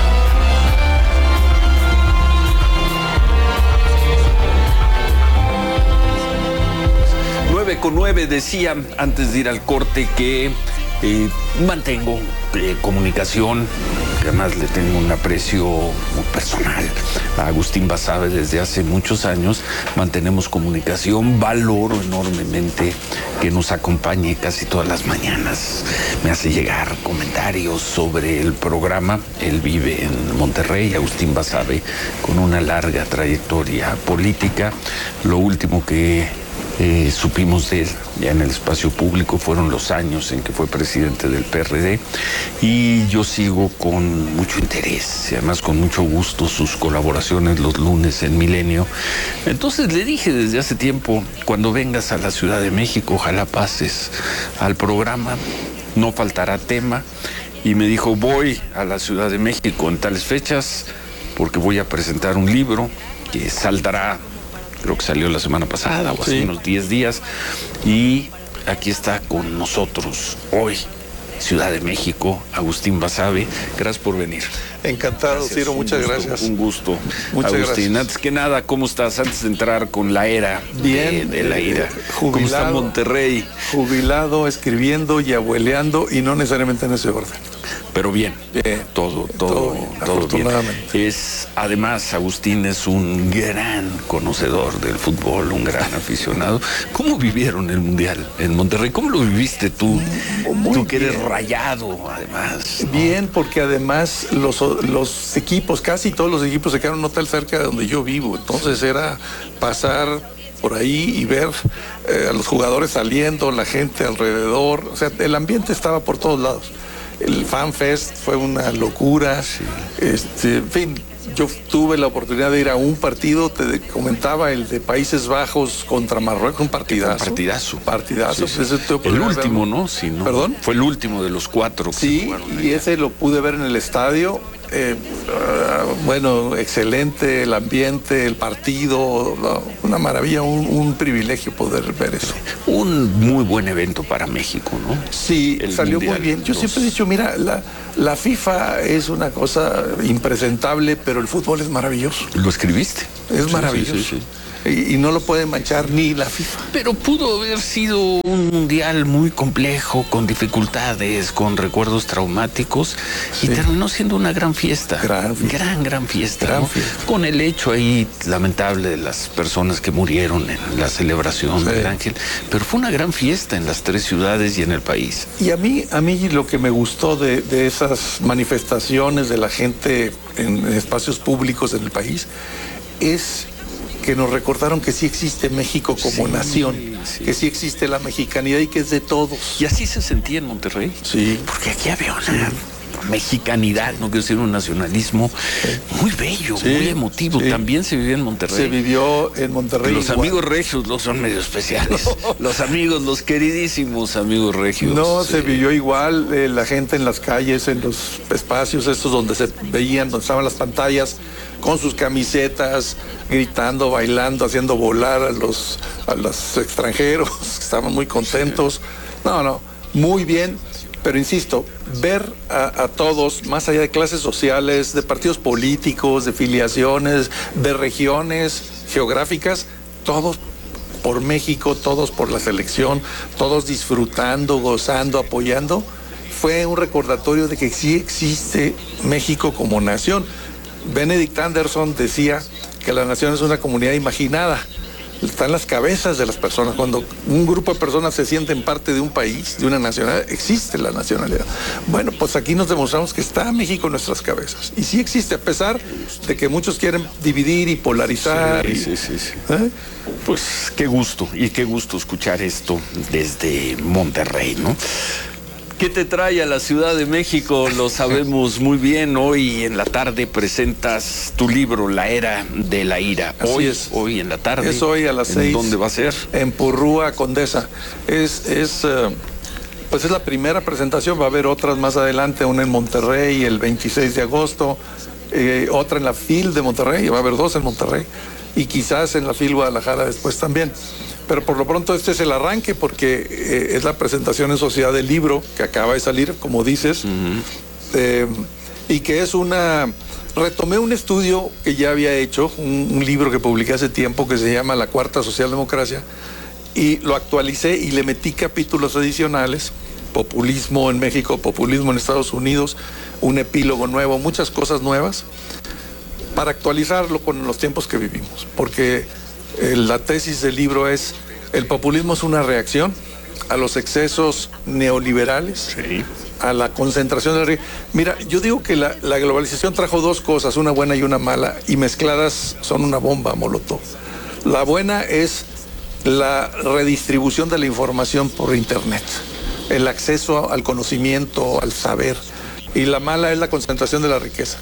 nueve con nueve decía antes de ir al corte que eh, mantengo eh, comunicación, que además le tengo un aprecio muy personal a Agustín Basabe desde hace muchos años. Mantenemos comunicación, valoro enormemente que nos acompañe casi todas las mañanas. Me hace llegar comentarios sobre el programa. Él vive en Monterrey, Agustín Basabe, con una larga trayectoria política. Lo último que Eh, supimos de él ya en el espacio público fueron los años en que fue presidente del P R D, y yo sigo con mucho interés y además con mucho gusto sus colaboraciones los lunes en Milenio. Entonces le dije desde hace tiempo, cuando vengas a la Ciudad de México, ojalá pases al programa, no faltará tema. Y me dijo, voy a la Ciudad de México en tales fechas porque voy a presentar un libro que saldrá, creo que salió la semana pasada o hace sí. unos diez días, y aquí está con nosotros hoy, Ciudad de México, Agustín Basabe. Gracias por venir. Encantado, gracias, Ciro, muchas gusto, gracias. Un gusto. Muchas Agustín, gracias. Antes que nada, ¿cómo estás? Antes de entrar con la era Bien, de, de la ira. Jubilado, ¿Cómo está Monterrey? Jubilado, escribiendo y abueleando, y no necesariamente en ese orden. Pero bien, bien. todo, todo, todo, bien, todo bien. afortunadamente. Es, además, Agustín es un gran conocedor del fútbol, un gran aficionado. ¿Cómo vivieron el Mundial en Monterrey? ¿Cómo lo viviste tú? Muy tú que eres bien. rayado, además, ¿no? Bien, porque además los, los equipos, casi todos los equipos se quedaron en un hotel cerca de donde yo vivo. Entonces era pasar por ahí y ver eh, a los jugadores saliendo, la gente alrededor. O sea, el ambiente estaba por todos lados. El Fan Fest fue una locura. Sí. Este, en fin, yo tuve la oportunidad de ir a un partido, te comentaba, el de Países Bajos contra Marruecos, un partidazo. Partidazo. Partidazo. Sí, sí. Ese el último, ¿no? Sí, ¿no? ¿Perdón? Fue el último de los cuatro que sí, se jugaron y allá. ese lo pude ver en el estadio. Eh, uh, bueno, excelente el ambiente, el partido, no, una maravilla, un, un privilegio poder ver eso. Un muy buen evento para México, ¿no? Sí, el salió mundial, muy bien. Yo los... siempre he dicho, mira, la, la FIFA es una cosa impresentable, pero el fútbol es maravilloso. Lo escribiste. Es sí, maravilloso. Sí, sí, sí. Y, y no lo puede manchar ni la FIFA. Pero pudo haber sido un mundial muy complejo, con dificultades, con recuerdos traumáticos, sí. y terminó siendo una gran fiesta. Gran fiesta. Gran, gran fiesta, gran ¿no? fiesta. Con el hecho ahí lamentable de las personas que murieron en la celebración sí. del Ángel. Pero fue una gran fiesta en las tres ciudades y en el país. Y a mí, a mí lo que me gustó de, de esas manifestaciones de la gente en, en espacios públicos en el país es que nos recordaron que sí existe México como sí, nación, sí. que sí existe la mexicanidad y que es de todos. ¿Y así se sentía en Monterrey? Sí. Porque aquí había una sí. mexicanidad, no quiero decir un nacionalismo sí. muy bello, sí. muy emotivo. Sí. También se vivió en Monterrey. Se vivió en Monterrey. Los igual. amigos regios los son medio especiales. No. Los amigos, los queridísimos amigos regios. No, sí. se vivió igual, eh, la gente en las calles, en los espacios estos donde se veían, donde estaban las pantallas, con sus camisetas, gritando, bailando, haciendo volar a los, a los extranjeros, estaban muy contentos. Sí. No, no, muy bien, pero insisto, ver a, a todos, más allá de clases sociales, de partidos políticos, de filiaciones, de regiones geográficas, todos por México, todos por la selección, todos disfrutando, gozando, apoyando, fue un recordatorio de que sí existe México como nación. Benedict Anderson decía que la nación es una comunidad imaginada, está en las cabezas de las personas. Cuando un grupo de personas se sienten parte de un país, de una nacionalidad, existe la nacionalidad. Bueno, pues aquí nos demostramos que está México en nuestras cabezas. Y sí existe, a pesar de que muchos quieren dividir y polarizar. Sí, y, sí, sí, sí. ¿eh? Pues qué gusto, y qué gusto escuchar esto desde Monterrey, ¿no? ¿Qué te trae a la Ciudad de México? Lo sabemos muy bien. Hoy en la tarde presentas tu libro, La Era de la Ira. Así hoy, es. Hoy en la tarde. Es hoy a las seis. ¿Dónde va a ser? En Purrúa, Condesa. Es, es, uh, pues es la primera presentación. Va a haber otras más adelante, una en Monterrey el veintiséis de agosto, eh, otra en la FIL de Monterrey. Va a haber dos en Monterrey y quizás en la FIL Guadalajara después también. Pero por lo pronto este es el arranque porque eh, es la presentación en sociedad del libro que acaba de salir, como dices, uh-huh. eh, y que es una... Retomé un estudio que ya había hecho, un, un libro que publiqué hace tiempo que se llama La Cuarta Socialdemocracia, y lo actualicé y le metí capítulos adicionales, populismo en México, populismo en Estados Unidos, un epílogo nuevo, muchas cosas nuevas, para actualizarlo con los tiempos que vivimos, porque... La tesis del libro es, el populismo es una reacción a los excesos neoliberales, sí. a la concentración del riesgo. Mira, yo digo que la, la globalización trajo dos cosas, una buena y una mala, y mezcladas son una bomba molotov. La buena es la redistribución de la información por Internet, el acceso al conocimiento, al saber, y la mala es la concentración de la riqueza.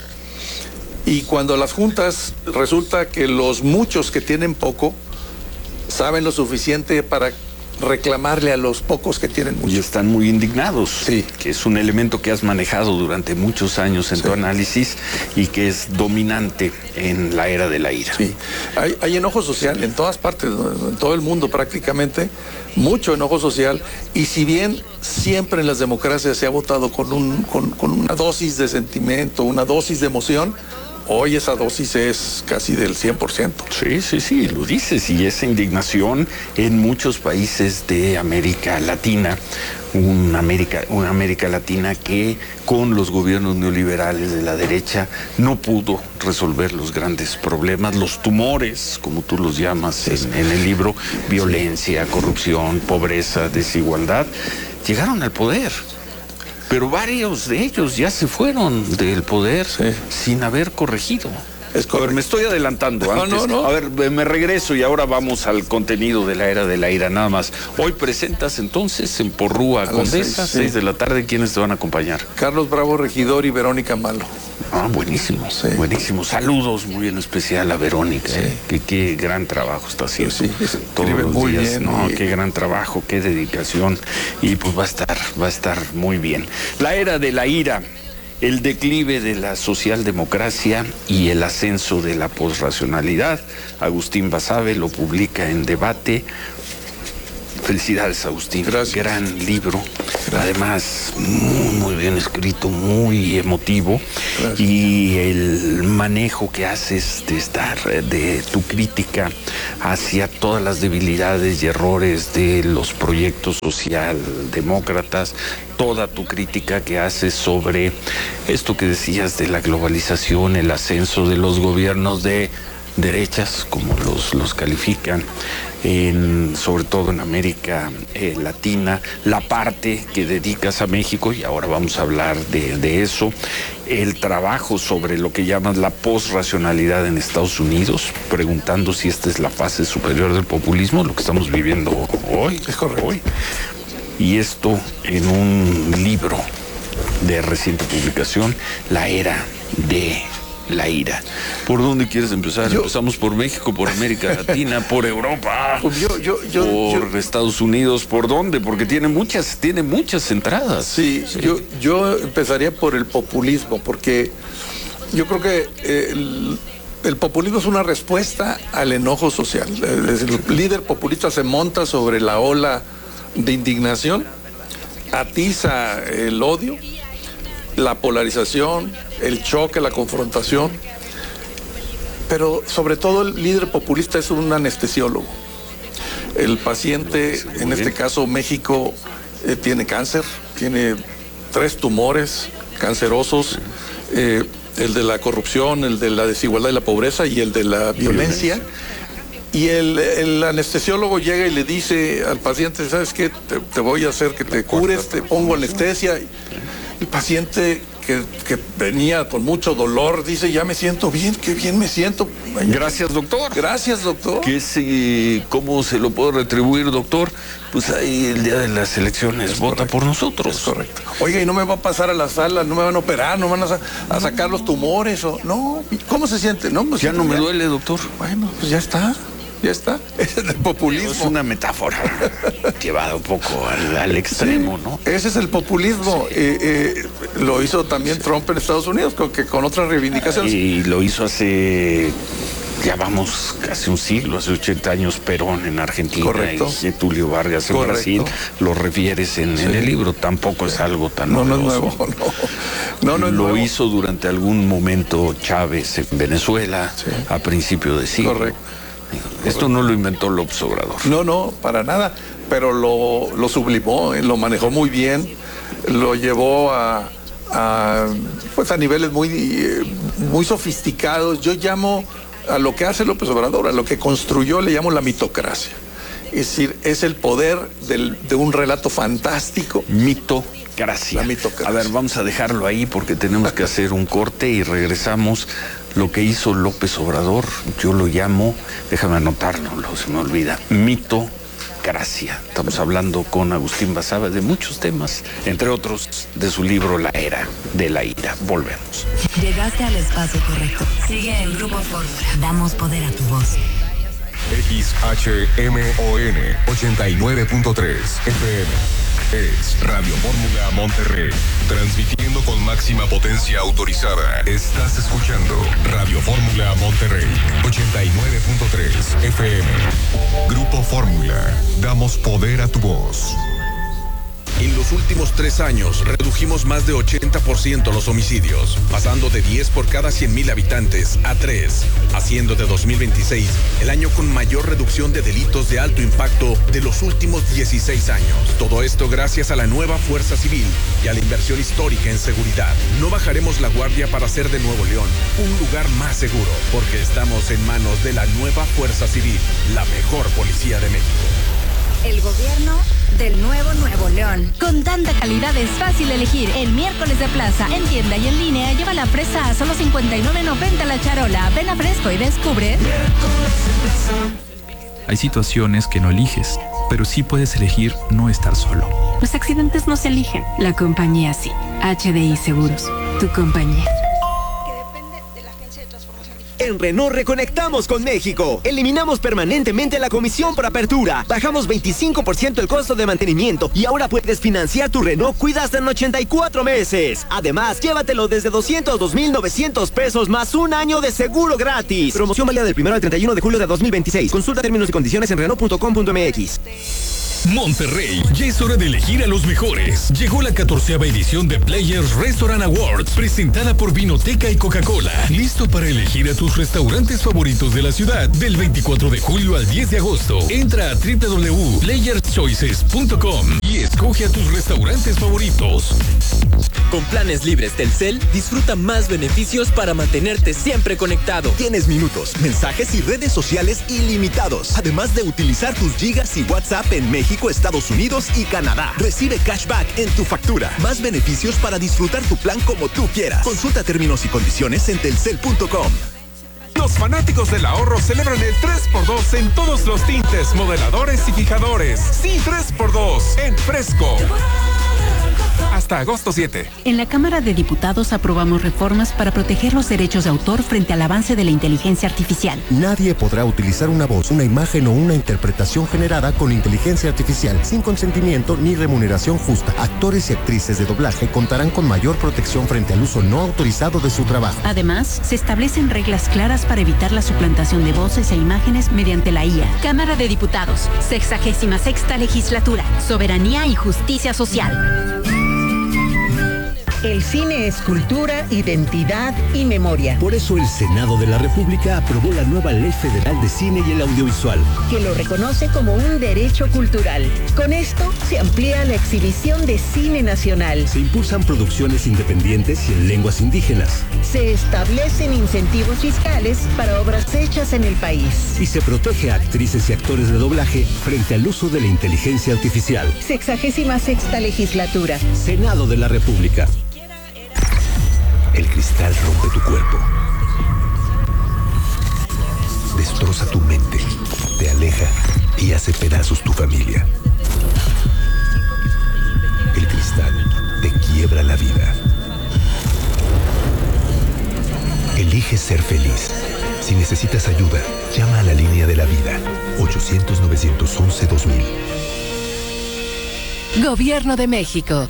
Y cuando las juntas, resulta que los muchos que tienen poco saben lo suficiente para reclamarle a los pocos que tienen mucho. Y están muy indignados, sí. que es un elemento que has manejado durante muchos años en sí. tu análisis y que es dominante en la era de la ira. Sí, hay, hay enojo social en todas partes, en todo el mundo prácticamente, mucho enojo social, y si bien siempre en las democracias se ha votado con, un, con, con una dosis de sentimiento, una dosis de emoción, Hoy esa dosis es casi del cien por ciento. Sí, sí, sí, lo dices, y esa indignación en muchos países de América Latina, una América, una América Latina que con los gobiernos neoliberales de la derecha no pudo resolver los grandes problemas, los tumores, como tú los llamas en, en el libro, violencia, corrupción, pobreza, desigualdad, llegaron al poder. Pero varios de ellos ya se fueron del poder sí. sin haber corregido. Es a ver, me estoy adelantando antes. No, no, no. A ver, me regreso y ahora vamos al contenido de la era de la ira, nada más. Hoy presentas entonces en Porrúa, Condesa, seis, seis sí. de la tarde. ¿Quiénes te van a acompañar? Carlos Bravo, regidor, y Verónica Malo. Ah, buenísimo, sí. buenísimo. Saludos muy en especial a Verónica, sí. eh, que qué gran trabajo está haciendo. Sí, sí, todos los muy días, bien, no, y... qué gran trabajo, qué dedicación, y pues va a estar, va a estar muy bien. La era de la ira, el declive de la socialdemocracia y el ascenso de la posracionalidad. Agustín Basabe lo publica en Debate. Felicidades, Agustín. Gracias. Gran libro. Gracias. Además, muy, muy bien escrito, muy emotivo. Gracias. Y el manejo que haces de estar, de tu crítica hacia todas las debilidades y errores de los proyectos socialdemócratas, toda tu crítica que haces sobre esto que decías de la globalización, el ascenso de los gobiernos de derechas, como los, los califican, en, sobre todo en América eh, Latina, la parte que dedicas a México, y ahora vamos a hablar de, de eso, el trabajo sobre lo que llamas la posracionalidad en Estados Unidos, preguntando si esta es la fase superior del populismo, lo que estamos viviendo hoy. Es correcto. Hoy. Y esto en un libro de reciente publicación, La era de la ira. ¿Por dónde quieres empezar? Yo, Empezamos por México, por América Latina, por Europa, pues yo, yo, yo, por yo, Estados Unidos, ¿por dónde? Porque tiene muchas, tiene muchas entradas. Sí, sí. Yo, yo empezaría por el populismo, porque yo creo que el, el populismo es una respuesta al enojo social. El líder populista se monta sobre la ola de indignación, atiza el odio, la polarización, el choque, la confrontación, pero sobre todo el líder populista es un anestesiólogo. El paciente, en este caso México, eh, tiene cáncer, tiene tres tumores cancerosos, eh, el de la corrupción, el de la desigualdad y la pobreza y el de la violencia. Y el, el anestesiólogo llega y le dice al paciente, ¿sabes qué? Te, te voy a hacer que te cures, te pongo anestesia. El paciente que, que venía con mucho dolor dice, ya me siento bien, qué bien me siento. Gracias, doctor. Gracias, doctor. ¿Qué se, ¿Cómo se lo puedo retribuir, doctor? Pues ahí el día de las elecciones es vota correcto. Por nosotros. Es correcto. Oiga, y no me va a pasar a la sala, no me van a operar, no me van a, a sacar los tumores. O, no, ¿cómo se siente? No, pues, ya no me bien. duele, doctor. Bueno, pues ya está. Ya está, ese es el populismo. Es una metáfora llevada un poco al, al extremo, sí, ¿no? Ese es el populismo. Sí. Eh, eh, lo hizo también sí. Trump en Estados Unidos, con, que, con otras reivindicaciones. Y lo hizo hace, ya vamos, casi un siglo, hace ochenta años, Perón en Argentina. Correcto. Y Tulio Vargas en Correcto. Brasil. Lo refieres en, sí. en el libro, tampoco es algo tan no, novedoso. No es nuevo, no. no, no es lo nuevo. hizo durante algún momento Chávez en Venezuela, sí. a principio de siglo. Correcto. Esto no lo inventó López Obrador. No, no, para nada, pero lo, lo sublimó, lo manejó muy bien, lo llevó a, a, pues a niveles muy, muy sofisticados. Yo llamo a lo que hace López Obrador, a lo que construyó, le llamo la mitocracia. Es decir, es el poder del, de un relato fantástico. Mitocracia. La mitocracia. A ver, vamos a dejarlo ahí porque tenemos que hacer un corte y regresamos. Lo que hizo López Obrador, yo lo llamo, déjame anotarlo, lo, se me olvida, mitocracia. Estamos hablando con Agustín Basabe de muchos temas, entre otros de su libro La era de la ira. Volvemos. Llegaste al espacio correcto. Sigue en Grupo Fórmula. Damos poder a tu voz. X H M O N ochenta y nueve punto tres F M. Es Radio Fórmula Monterrey, transmitiendo con máxima potencia autorizada. Estás escuchando Radio Fórmula Monterrey, ochenta y nueve punto tres F M. Grupo Fórmula, damos poder a tu voz. En los los últimos tres años redujimos más de ochenta por ciento los homicidios, pasando de diez por cada cien mil habitantes a tres, haciendo de dos mil veintiséis el año con mayor reducción de delitos de alto impacto de los últimos dieciséis años. Todo esto gracias a la nueva Fuerza Civil y a la inversión histórica en seguridad. No bajaremos la guardia para hacer de Nuevo León un lugar más seguro, porque estamos en manos de la nueva Fuerza Civil, la mejor policía de México. El gobierno del nuevo Nuevo León. Con tanta calidad es fácil elegir. El miércoles de plaza, en tienda y en línea, lleva la fresa a solo cincuenta y nueve noventa la charola. Ven a Fresco y descubre. Hay situaciones que no eliges, pero sí puedes elegir no estar solo. Los accidentes no se eligen, la compañía sí. H D I Seguros, tu compañía. En Renault reconectamos con México. Eliminamos permanentemente la comisión por apertura. Bajamos veinticinco por ciento el costo de mantenimiento y ahora puedes financiar tu Renault Kwid hasta en ochenta y cuatro meses. Además, llévatelo desde doscientos dos mil novecientos pesos más un año de seguro gratis. Promoción válida del primero al treinta y uno de julio de dos mil veintiséis. Consulta términos y condiciones en Renault punto com punto m x. Monterrey, ya es hora de elegir a los mejores. Llegó la catorceava edición de Players Restaurant Awards, presentada por Vinoteca y Coca-Cola. Listo para elegir a tus restaurantes favoritos de la ciudad del veinticuatro de julio al diez de agosto. Entra a doble u doble u doble u punto players choices punto com y escoge a tus restaurantes favoritos. Con planes libres Telcel, disfruta más beneficios para mantenerte siempre conectado. Tienes minutos, mensajes y redes sociales ilimitados, además de utilizar tus gigas y WhatsApp en México, Estados Unidos y Canadá. Recibe cashback en tu factura. Más beneficios para disfrutar tu plan como tú quieras. Consulta términos y condiciones en telcel punto com. Los fanáticos del ahorro celebran el tres por dos en todos los tintes, modeladores y fijadores. Sí, tres por dos en Fresco. Hasta agosto siete. En la Cámara de Diputados aprobamos reformas para proteger los derechos de autor frente al avance de la inteligencia artificial. Nadie podrá utilizar una voz, una imagen o una interpretación generada con inteligencia artificial sin consentimiento ni remuneración justa. Actores y actrices de doblaje contarán con mayor protección frente al uso no autorizado de su trabajo. Además, se establecen reglas claras para evitar la suplantación de voces e imágenes mediante la I A. Cámara de Diputados, sexagésima sexta legislatura, soberanía y justicia social. El cine es cultura, identidad y memoria. Por eso el Senado de la República aprobó la nueva Ley Federal de Cine y el Audiovisual, que lo reconoce como un derecho cultural. Con esto se amplía la exhibición de cine nacional. Se impulsan producciones independientes y en lenguas indígenas. Se establecen incentivos fiscales para obras hechas en el país. Y se protege a actrices y actores de doblaje frente al uso de la inteligencia artificial. Sexagésima sexta legislatura. Senado de la República. El cristal rompe tu cuerpo. Destroza tu mente, te aleja y hace pedazos tu familia. El cristal te quiebra la vida. Elige ser feliz. Si necesitas ayuda, llama a la línea de la vida. ochocientos, novecientos once, dos mil. Gobierno de México.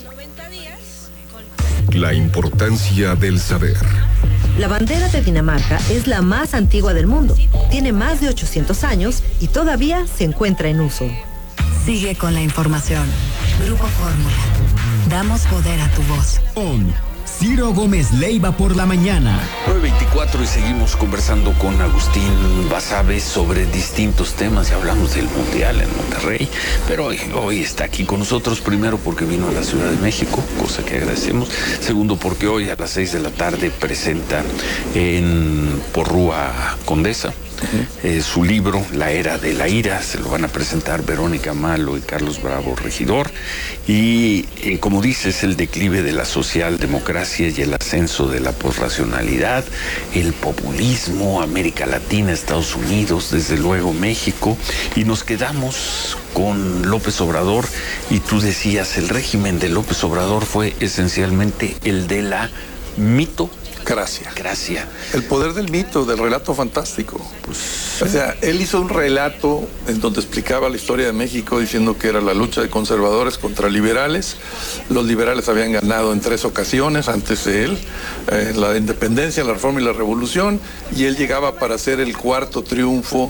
La importancia del saber. La bandera de Dinamarca es la más antigua del mundo. Tiene más de ochocientos años y todavía se encuentra en uso. Sigue con la información. Grupo Fórmula. Damos poder a tu voz. On. Ciro Gómez Leiva por la mañana. nueve veinticuatro y seguimos conversando con Agustín Basabe sobre distintos temas. Ya hablamos del Mundial en Monterrey, pero hoy, hoy está aquí con nosotros. Primero porque vino a la Ciudad de México, cosa que agradecemos. Segundo porque hoy a las seis de la tarde presenta en Porrúa Condesa Eh, su libro, La Era de la Ira. Se lo van a presentar Verónica Malo y Carlos Bravo Regidor. Y, eh, como dices, el declive de la socialdemocracia y el ascenso de la posracionalidad, el populismo, América Latina, Estados Unidos, desde luego México. Y nos quedamos con López Obrador. Y tú decías, el régimen de López Obrador fue esencialmente el de la mito. Gracia. Gracia. El poder del mito, del relato fantástico. Pues, o sea, él hizo un relato en donde explicaba la historia de México diciendo que era la lucha de conservadores contra liberales. Los liberales habían ganado en tres ocasiones antes de él, eh, la independencia, la reforma y la revolución, y él llegaba para hacer el cuarto triunfo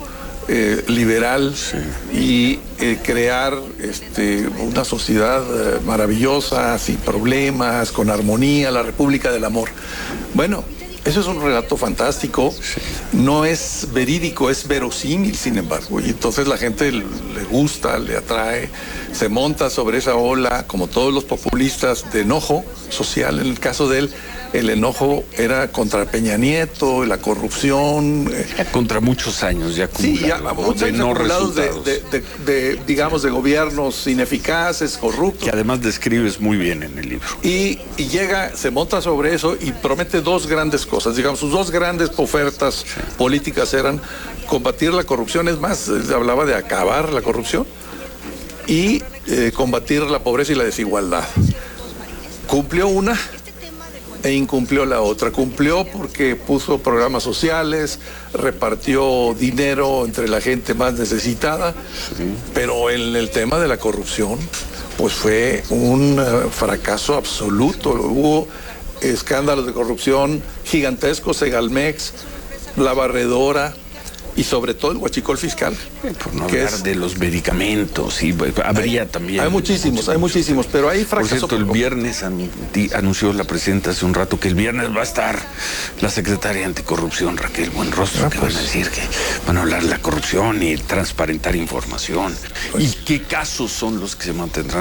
eh, liberal sí. y eh, crear este, una sociedad eh, maravillosa, sin problemas, con armonía, la República del Amor. Bueno, eso es un relato fantástico, sí. no es verídico, es verosímil, sin embargo, y entonces la gente le gusta, le atrae, se monta sobre esa ola, como todos los populistas, de enojo social. En el caso de él, el enojo era contra Peña Nieto, la corrupción. Eh, contra muchos años ya acumulados. Sí, ya muchos años no acumulados de, de, de, de, digamos, de gobiernos ineficaces, corruptos. Que además describes muy bien en el libro. Y, y llega, se monta sobre eso y promete dos grandes cosas. Digamos, sus dos grandes ofertas sí. políticas eran combatir la corrupción, es más, hablaba de acabar la corrupción y eh, combatir la pobreza y la desigualdad. Cumplió una e incumplió la otra. Cumplió porque puso programas sociales, repartió dinero entre la gente más necesitada, sí. pero en el tema de la corrupción, pues fue un uh, fracaso absoluto. Hubo escándalos de corrupción gigantescos, Segalmex, La Barredora y sobre todo el huachicol fiscal. Por no hablar es, de los medicamentos, y habría hay, también. Hay muchísimos, hay muchísimos, pero hay fracaso. Por cierto, el viernes anunció la presidenta hace un rato que el viernes va a estar la secretaria anticorrupción, Raquel Buenrostro, ah, que pues. van a decir que van a hablar de la corrupción y transparentar información. Pues. ¿Y qué casos son los que se mantendrán